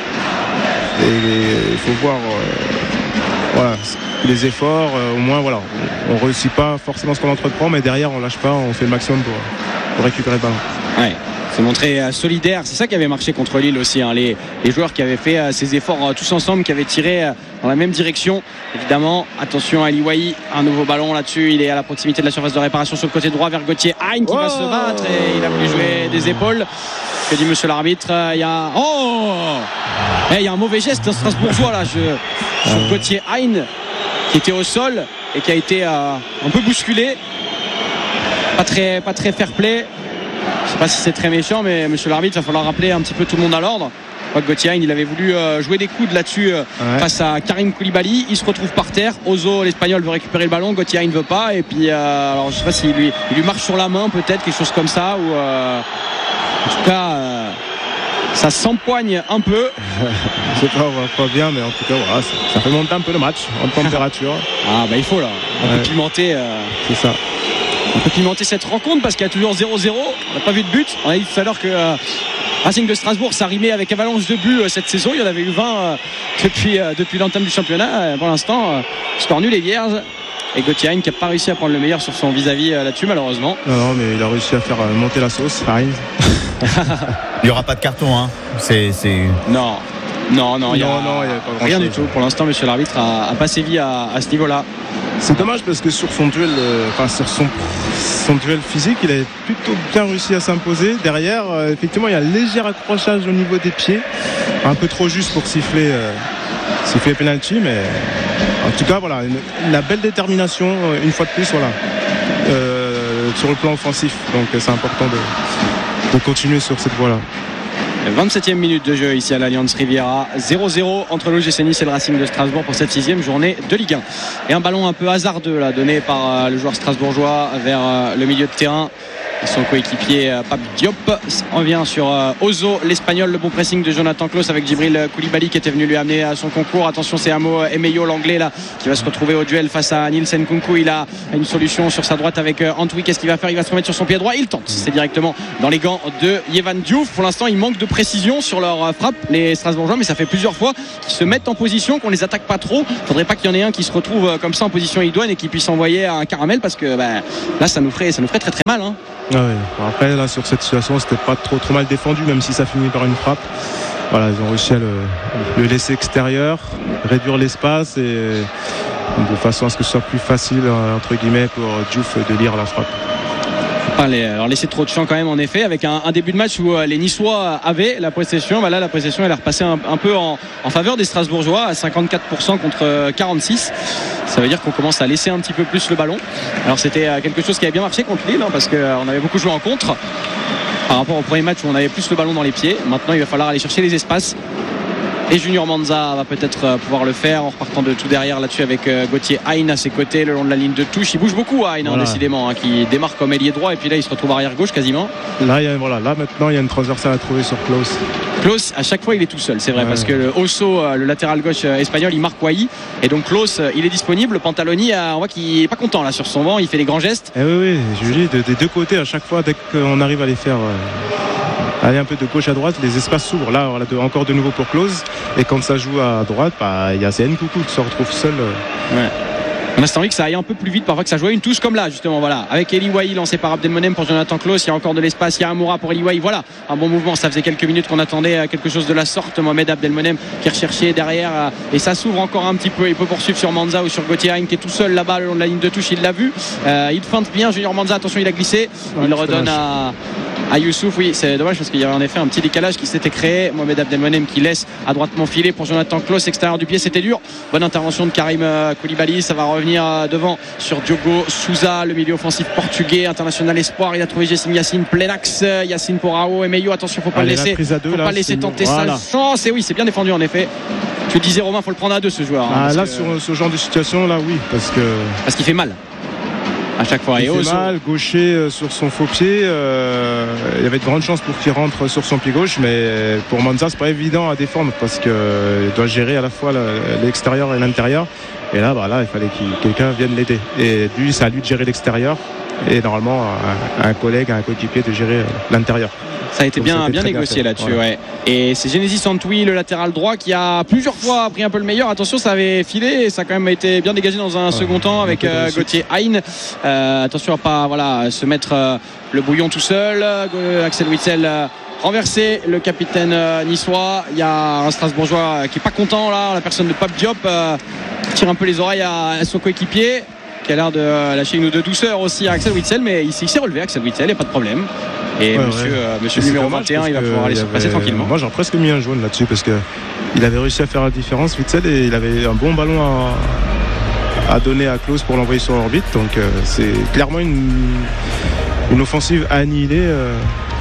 S3: Et il faut voir euh, voilà, les efforts, euh, au moins voilà, on ne réussit pas forcément ce qu'on entreprend, mais derrière on lâche pas, on fait le maximum pour, pour récupérer le ballon.
S2: Ouais. Se montrer euh, solidaire, c'est ça qui avait marché contre Lille aussi, hein. les, les joueurs qui avaient fait euh, ces efforts euh, tous ensemble, qui avaient tiré euh, dans la même direction. Évidemment, attention à Ali Wai, un nouveau ballon là-dessus, il est à la proximité de la surface de réparation sur le côté droit vers Gauthier Hein qui oh va se battre, et il a voulu jouer des épaules. Que dit monsieur l'arbitre? Il y a oh il y a un mauvais geste d'un Strasbourgeois là, je... sur Gauthier Hein qui était au sol et qui a été euh, un peu bousculé, pas très, pas très fair play. Je ne sais pas si c'est très méchant, mais monsieur l'arbitre, il va falloir rappeler un petit peu tout le monde à l'ordre. Gauthier Hein, il avait voulu euh, jouer des coudes là-dessus euh, ouais. face à Karim Koulibaly. Il se retrouve par terre. Ozo, l'Espagnol, veut récupérer le ballon. Gauthier Hein ne veut pas. Et puis, euh, alors je ne sais pas s'il lui, il lui marche sur la main, peut-être, quelque chose comme ça. Ou, euh, en tout cas, euh, ça s'empoigne un peu.
S3: Je sais pas, on voit pas bien, mais en tout cas, voilà, ça, ça fait monter un peu le match en température.
S2: Ah, bah il faut là. On ouais. peut pimenter. Euh...
S3: C'est ça.
S2: On peut pimenter cette rencontre parce qu'il y a toujours zéro zéro. On n'a pas vu de but. On a dit tout à l'heure que euh, Racing de Strasbourg, ça rimait avec avalanche de buts cette saison. Il y en avait eu vingt depuis, depuis l'entame du championnat. Pour l'instant, score nul et vierge. Et Gauthier Hein qui n'a pas réussi à prendre le meilleur sur son vis-à-vis là-dessus, malheureusement.
S3: Non, non, mais il a réussi à faire monter la sauce. Hein.
S1: Il n'y aura pas de carton, hein. C'est, c'est...
S2: Non. Non, non, il n'y a,
S3: non, non, y a pas
S2: rien du tout. Pour l'instant, monsieur l'arbitre a, a pas sévi à, à ce niveau-là.
S3: C'est dommage parce que sur son duel, euh, enfin sur son, son duel physique, il a plutôt bien réussi à s'imposer. Derrière, euh, effectivement, il y a un léger accrochage au niveau des pieds, un peu trop juste pour siffler, euh, siffler penalty, mais en tout cas, voilà, une, la belle détermination, une fois de plus, voilà, euh, sur le plan offensif. Donc, c'est important de, de continuer sur cette voie-là.
S2: vingt-septième minute de jeu ici à l'Allianz Riviera, zéro zéro entre l'O G C Nice et le Racing de Strasbourg pour cette sixième journée de Ligue un. Et un ballon un peu hasardeux là, donné par le joueur strasbourgeois vers le milieu de terrain. Son coéquipier Pape Diop revient sur Ozo, l'Espagnol, le bon pressing de Jonathan Klaus avec Djibril Koulibaly qui était venu lui amener à son concours. Attention, c'est Amo Emeyo, l'anglais là, qui va se retrouver au duel face à Nielsen Kunku. Il a une solution sur sa droite avec Antwi. Qu'est-ce qu'il va faire? Il va se remettre sur son pied droit. Il tente. C'est directement dans les gants de Yevan Diouf. Pour l'instant, il manque de précision sur leur frappe, les Strasbourgeois, mais ça fait plusieurs fois qu'ils se mettent en position, qu'on les attaque pas trop. Faudrait pas qu'il y en ait un qui se retrouve comme ça en position idoine et qui puisse envoyer un caramel parce que bah, là, ça nous ferait, ça nous ferait très très mal. Hein.
S3: Ah oui. Après là sur cette situation c'était pas trop trop mal défendu, même si ça finit par une frappe. Voilà, ils ont réussi à le, le laisser extérieur, réduire l'espace et de façon à ce que ce soit plus facile entre guillemets pour Diouf de lire la frappe.
S2: Pas les, alors laisser trop de champ quand même en effet avec un, un début de match où euh, les Niçois avaient la possession. Bah là la possession elle est repassée un, un peu en, en faveur des Strasbourgeois à cinquante-quatre pour cent contre quarante-six. Ça veut dire qu'on commence à laisser un petit peu plus le ballon. Alors c'était euh, quelque chose qui avait bien marché contre Lille hein, parce qu'on euh, avait beaucoup joué en contre par rapport au premier match où on avait plus le ballon dans les pieds. Maintenant il va falloir aller chercher les espaces. Et Junior Manza va peut-être pouvoir le faire en repartant de tout derrière là-dessus avec Gauthier Hein à ses côtés le long de la ligne de touche. Il bouge beaucoup Hein, voilà. hein décidément hein, qui démarre comme ailier droit et puis là il se retrouve arrière gauche quasiment.
S3: Là, il y a, voilà, là maintenant il y a une transversale à trouver sur Klaus.
S2: Klaus à chaque fois il est tout seul, c'est vrai ouais. parce que le Osso, le latéral gauche espagnol, il marque Wai et donc Klaus il est disponible. Pantaloni on voit qu'il est pas content là sur son banc, il fait des grands gestes.
S3: Et oui oui, Julie, de, des deux côtés à chaque fois dès qu'on arrive à les faire euh... aller un peu de gauche à droite, les espaces s'ouvrent. Là, on a encore de nouveau pour Klaus. Et quand ça joue à droite, bah, il y a C N Coucou qui se retrouve seul.
S2: Ouais. On a envie que ça aille un peu plus vite, parfois que ça joue à une touche comme là, justement. Voilà. Avec Eli Wai lancé par Abdelmonem pour Jonathan Klaus. Il y a encore de l'espace. Il y a Amoura pour Eli Wai. Voilà. Un bon mouvement. Ça faisait quelques minutes qu'on attendait quelque chose de la sorte. Mohamed Abdelmonem qui recherchait derrière. Et ça s'ouvre encore un petit peu. Il peut poursuivre sur Manza ou sur Gauthier Hein qui est tout seul là-bas le long de la ligne de touche. Il l'a vu. Euh, il feinte bien. Junior Manza. Attention, il a glissé. Il le redonne à. à Youssouf. Oui, c'est dommage parce qu'il y avait en effet un petit décalage qui s'était créé. Mohamed Abdelmonem qui laisse à droitement filer pour Jonathan Klaus, extérieur du pied, c'était dur. Bonne intervention de Karim Koulibaly. Ça va revenir devant sur Diogo Souza, le milieu offensif portugais, international espoir. Il a trouvé Jessim Yacine plein axe. Yacine pour Rao et Meyo. Attention, faut pas Allez, le laisser, deux, faut là, pas laisser tenter voilà. sa chance. Et oui, c'est bien défendu en effet. Tu disais Romain, faut le prendre à deux ce joueur.
S3: Hein, ah, là,
S2: que...
S3: sur ce genre de situation, là, oui, parce que
S2: parce qu'il fait mal. À chaque fois.
S3: Il et fait mal, gaucher euh, sur son faux pied. Euh, il y avait de grandes chances pour qu'il rentre sur son pied gauche, mais pour Manza, c'est pas évident à défendre parce qu'il euh, doit gérer à la fois l'extérieur et l'intérieur. Et là, bah, là, il fallait que quelqu'un vienne l'aider. Et lui, c'est à lui de gérer l'extérieur. Et normalement, un, un collègue, un coéquipier de gérer l'intérieur.
S2: Ça a été Donc bien, bien négocié là-dessus. Voilà. Ouais. Et c'est Genesis Antwi, le latéral droit, qui a plusieurs fois pris un peu le meilleur. Attention, ça avait filé et ça a quand même été bien dégagé dans un ouais, second temps avec euh, Gauthier Hein. Euh, attention à pas voilà, se mettre euh, le bouillon tout seul. Euh, Axel Witsel euh, renversé, le capitaine euh, niçois. Il y a un Strasbourgeois qui est pas content là, la personne de Pape Diop euh, qui tire un peu les oreilles à, à son coéquipier, qui a l'air de lâcher une ou deux douceurs aussi à Axel Witsel, mais il, il s'est relevé Axel Witsel, il n'y a pas de problème. Et ouais, monsieur, ouais. Euh, monsieur le numéro vingt et un, il va pouvoir aller se passer tranquillement.
S3: Moi, j'aurais presque mis un jaune là-dessus parce qu'il avait réussi à faire la différence, Witsel, et il avait un bon ballon à, à donner à Klaus pour l'envoyer sur l'orbite. Donc, euh, c'est clairement une, une offensive à annihiler. Euh,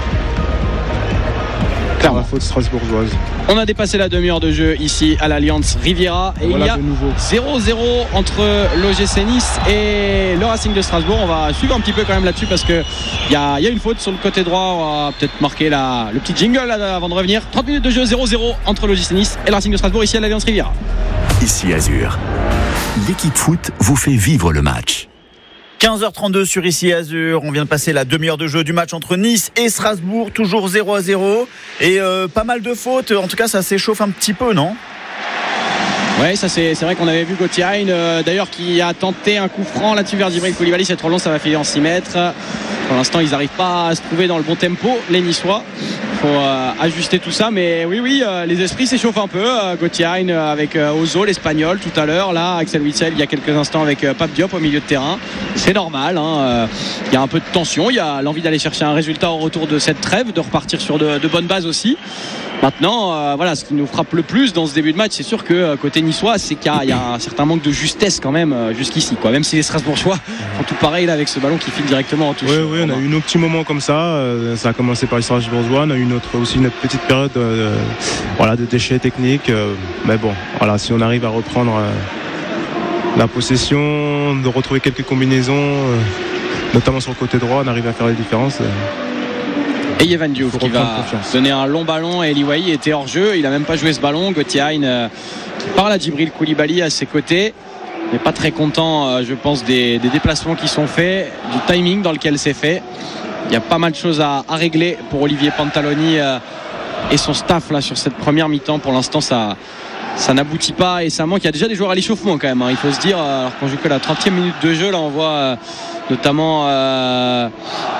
S3: Clairement. La faute strasbourgeoise.
S2: On a dépassé la demi-heure de jeu ici à l'Allianz Riviera et voilà, il y a zéro zéro entre l'O G C Nice et le Racing de Strasbourg. On va suivre un petit peu quand même là-dessus parce qu'il y a, y a une faute sur le côté droit. On va peut-être marquer la, le petit jingle là, avant de revenir. trente minutes de jeu, zéro zéro entre l'O G C Nice et le Racing de Strasbourg ici à l'Allianz Riviera.
S8: Ici Azur, l'équipe foot vous fait vivre le match.
S1: quinze heures trente-deux sur Ici Azur. On vient de passer la demi-heure de jeu du match entre Nice et Strasbourg, toujours zéro à zéro. Et euh, pas mal de fautes. En tout cas, ça s'échauffe un petit peu, non ?
S2: Ouais, ça c'est, c'est vrai qu'on avait vu Gauthier Hein, euh, d'ailleurs, qui a tenté un coup franc là-dessus vers Djibril Koulibaly. C'est trop long, ça va filer en six mètres. Pour l'instant, ils n'arrivent pas à se trouver dans le bon tempo, les Niçois. Il faut euh, ajuster tout ça, mais oui, oui, euh, les esprits s'échauffent un peu. Euh, Gauthier Hein avec euh, Ozo, l'Espagnol, tout à l'heure. Là, Axel Witsel, il y a quelques instants avec euh, Pape Diop au milieu de terrain. C'est normal. Hein, euh, il y a un peu de tension. Il y a l'envie d'aller chercher un résultat au retour de cette trêve, de repartir sur de, de bonnes bases aussi. Maintenant, euh, voilà, ce qui nous frappe le plus dans ce début de match, c'est sûr que euh, côté niçois, c'est qu'il y a, il y a un certain manque de justesse quand même euh, jusqu'ici, quoi. Même si les Strasbourgeois font tout pareil là avec ce ballon qui file directement en touche.
S3: Oui, oui, on a eu nos petits moments comme ça. Euh, ça a commencé par les Strasbourgeois. On a eu une autre, aussi une petite période, euh, voilà, de déchets techniques. Euh, mais bon, voilà, si on arrive à reprendre euh, la possession, de retrouver quelques combinaisons, euh, notamment sur le côté droit, on arrive à faire les différences. Euh,
S2: Et Yvan Diouf qui va confiance. Donner un long ballon. Eli Wahi était hors jeu, il n'a même pas joué ce ballon. Gauthier Hein euh, parle à Djibril Koulibaly à ses côtés. Il n'est pas très content, euh, je pense, des, des déplacements qui sont faits, du timing dans lequel c'est fait. Il y a pas mal de choses à, à régler pour Olivier Pantaloni euh, et son staff là sur cette première mi-temps. Pour l'instant, ça, ça n'aboutit pas et ça manque. Il y a déjà des joueurs à l'échauffement quand même, hein, il faut se dire. Alors qu'on joue que la trentième minute de jeu, là on voit euh, notamment euh,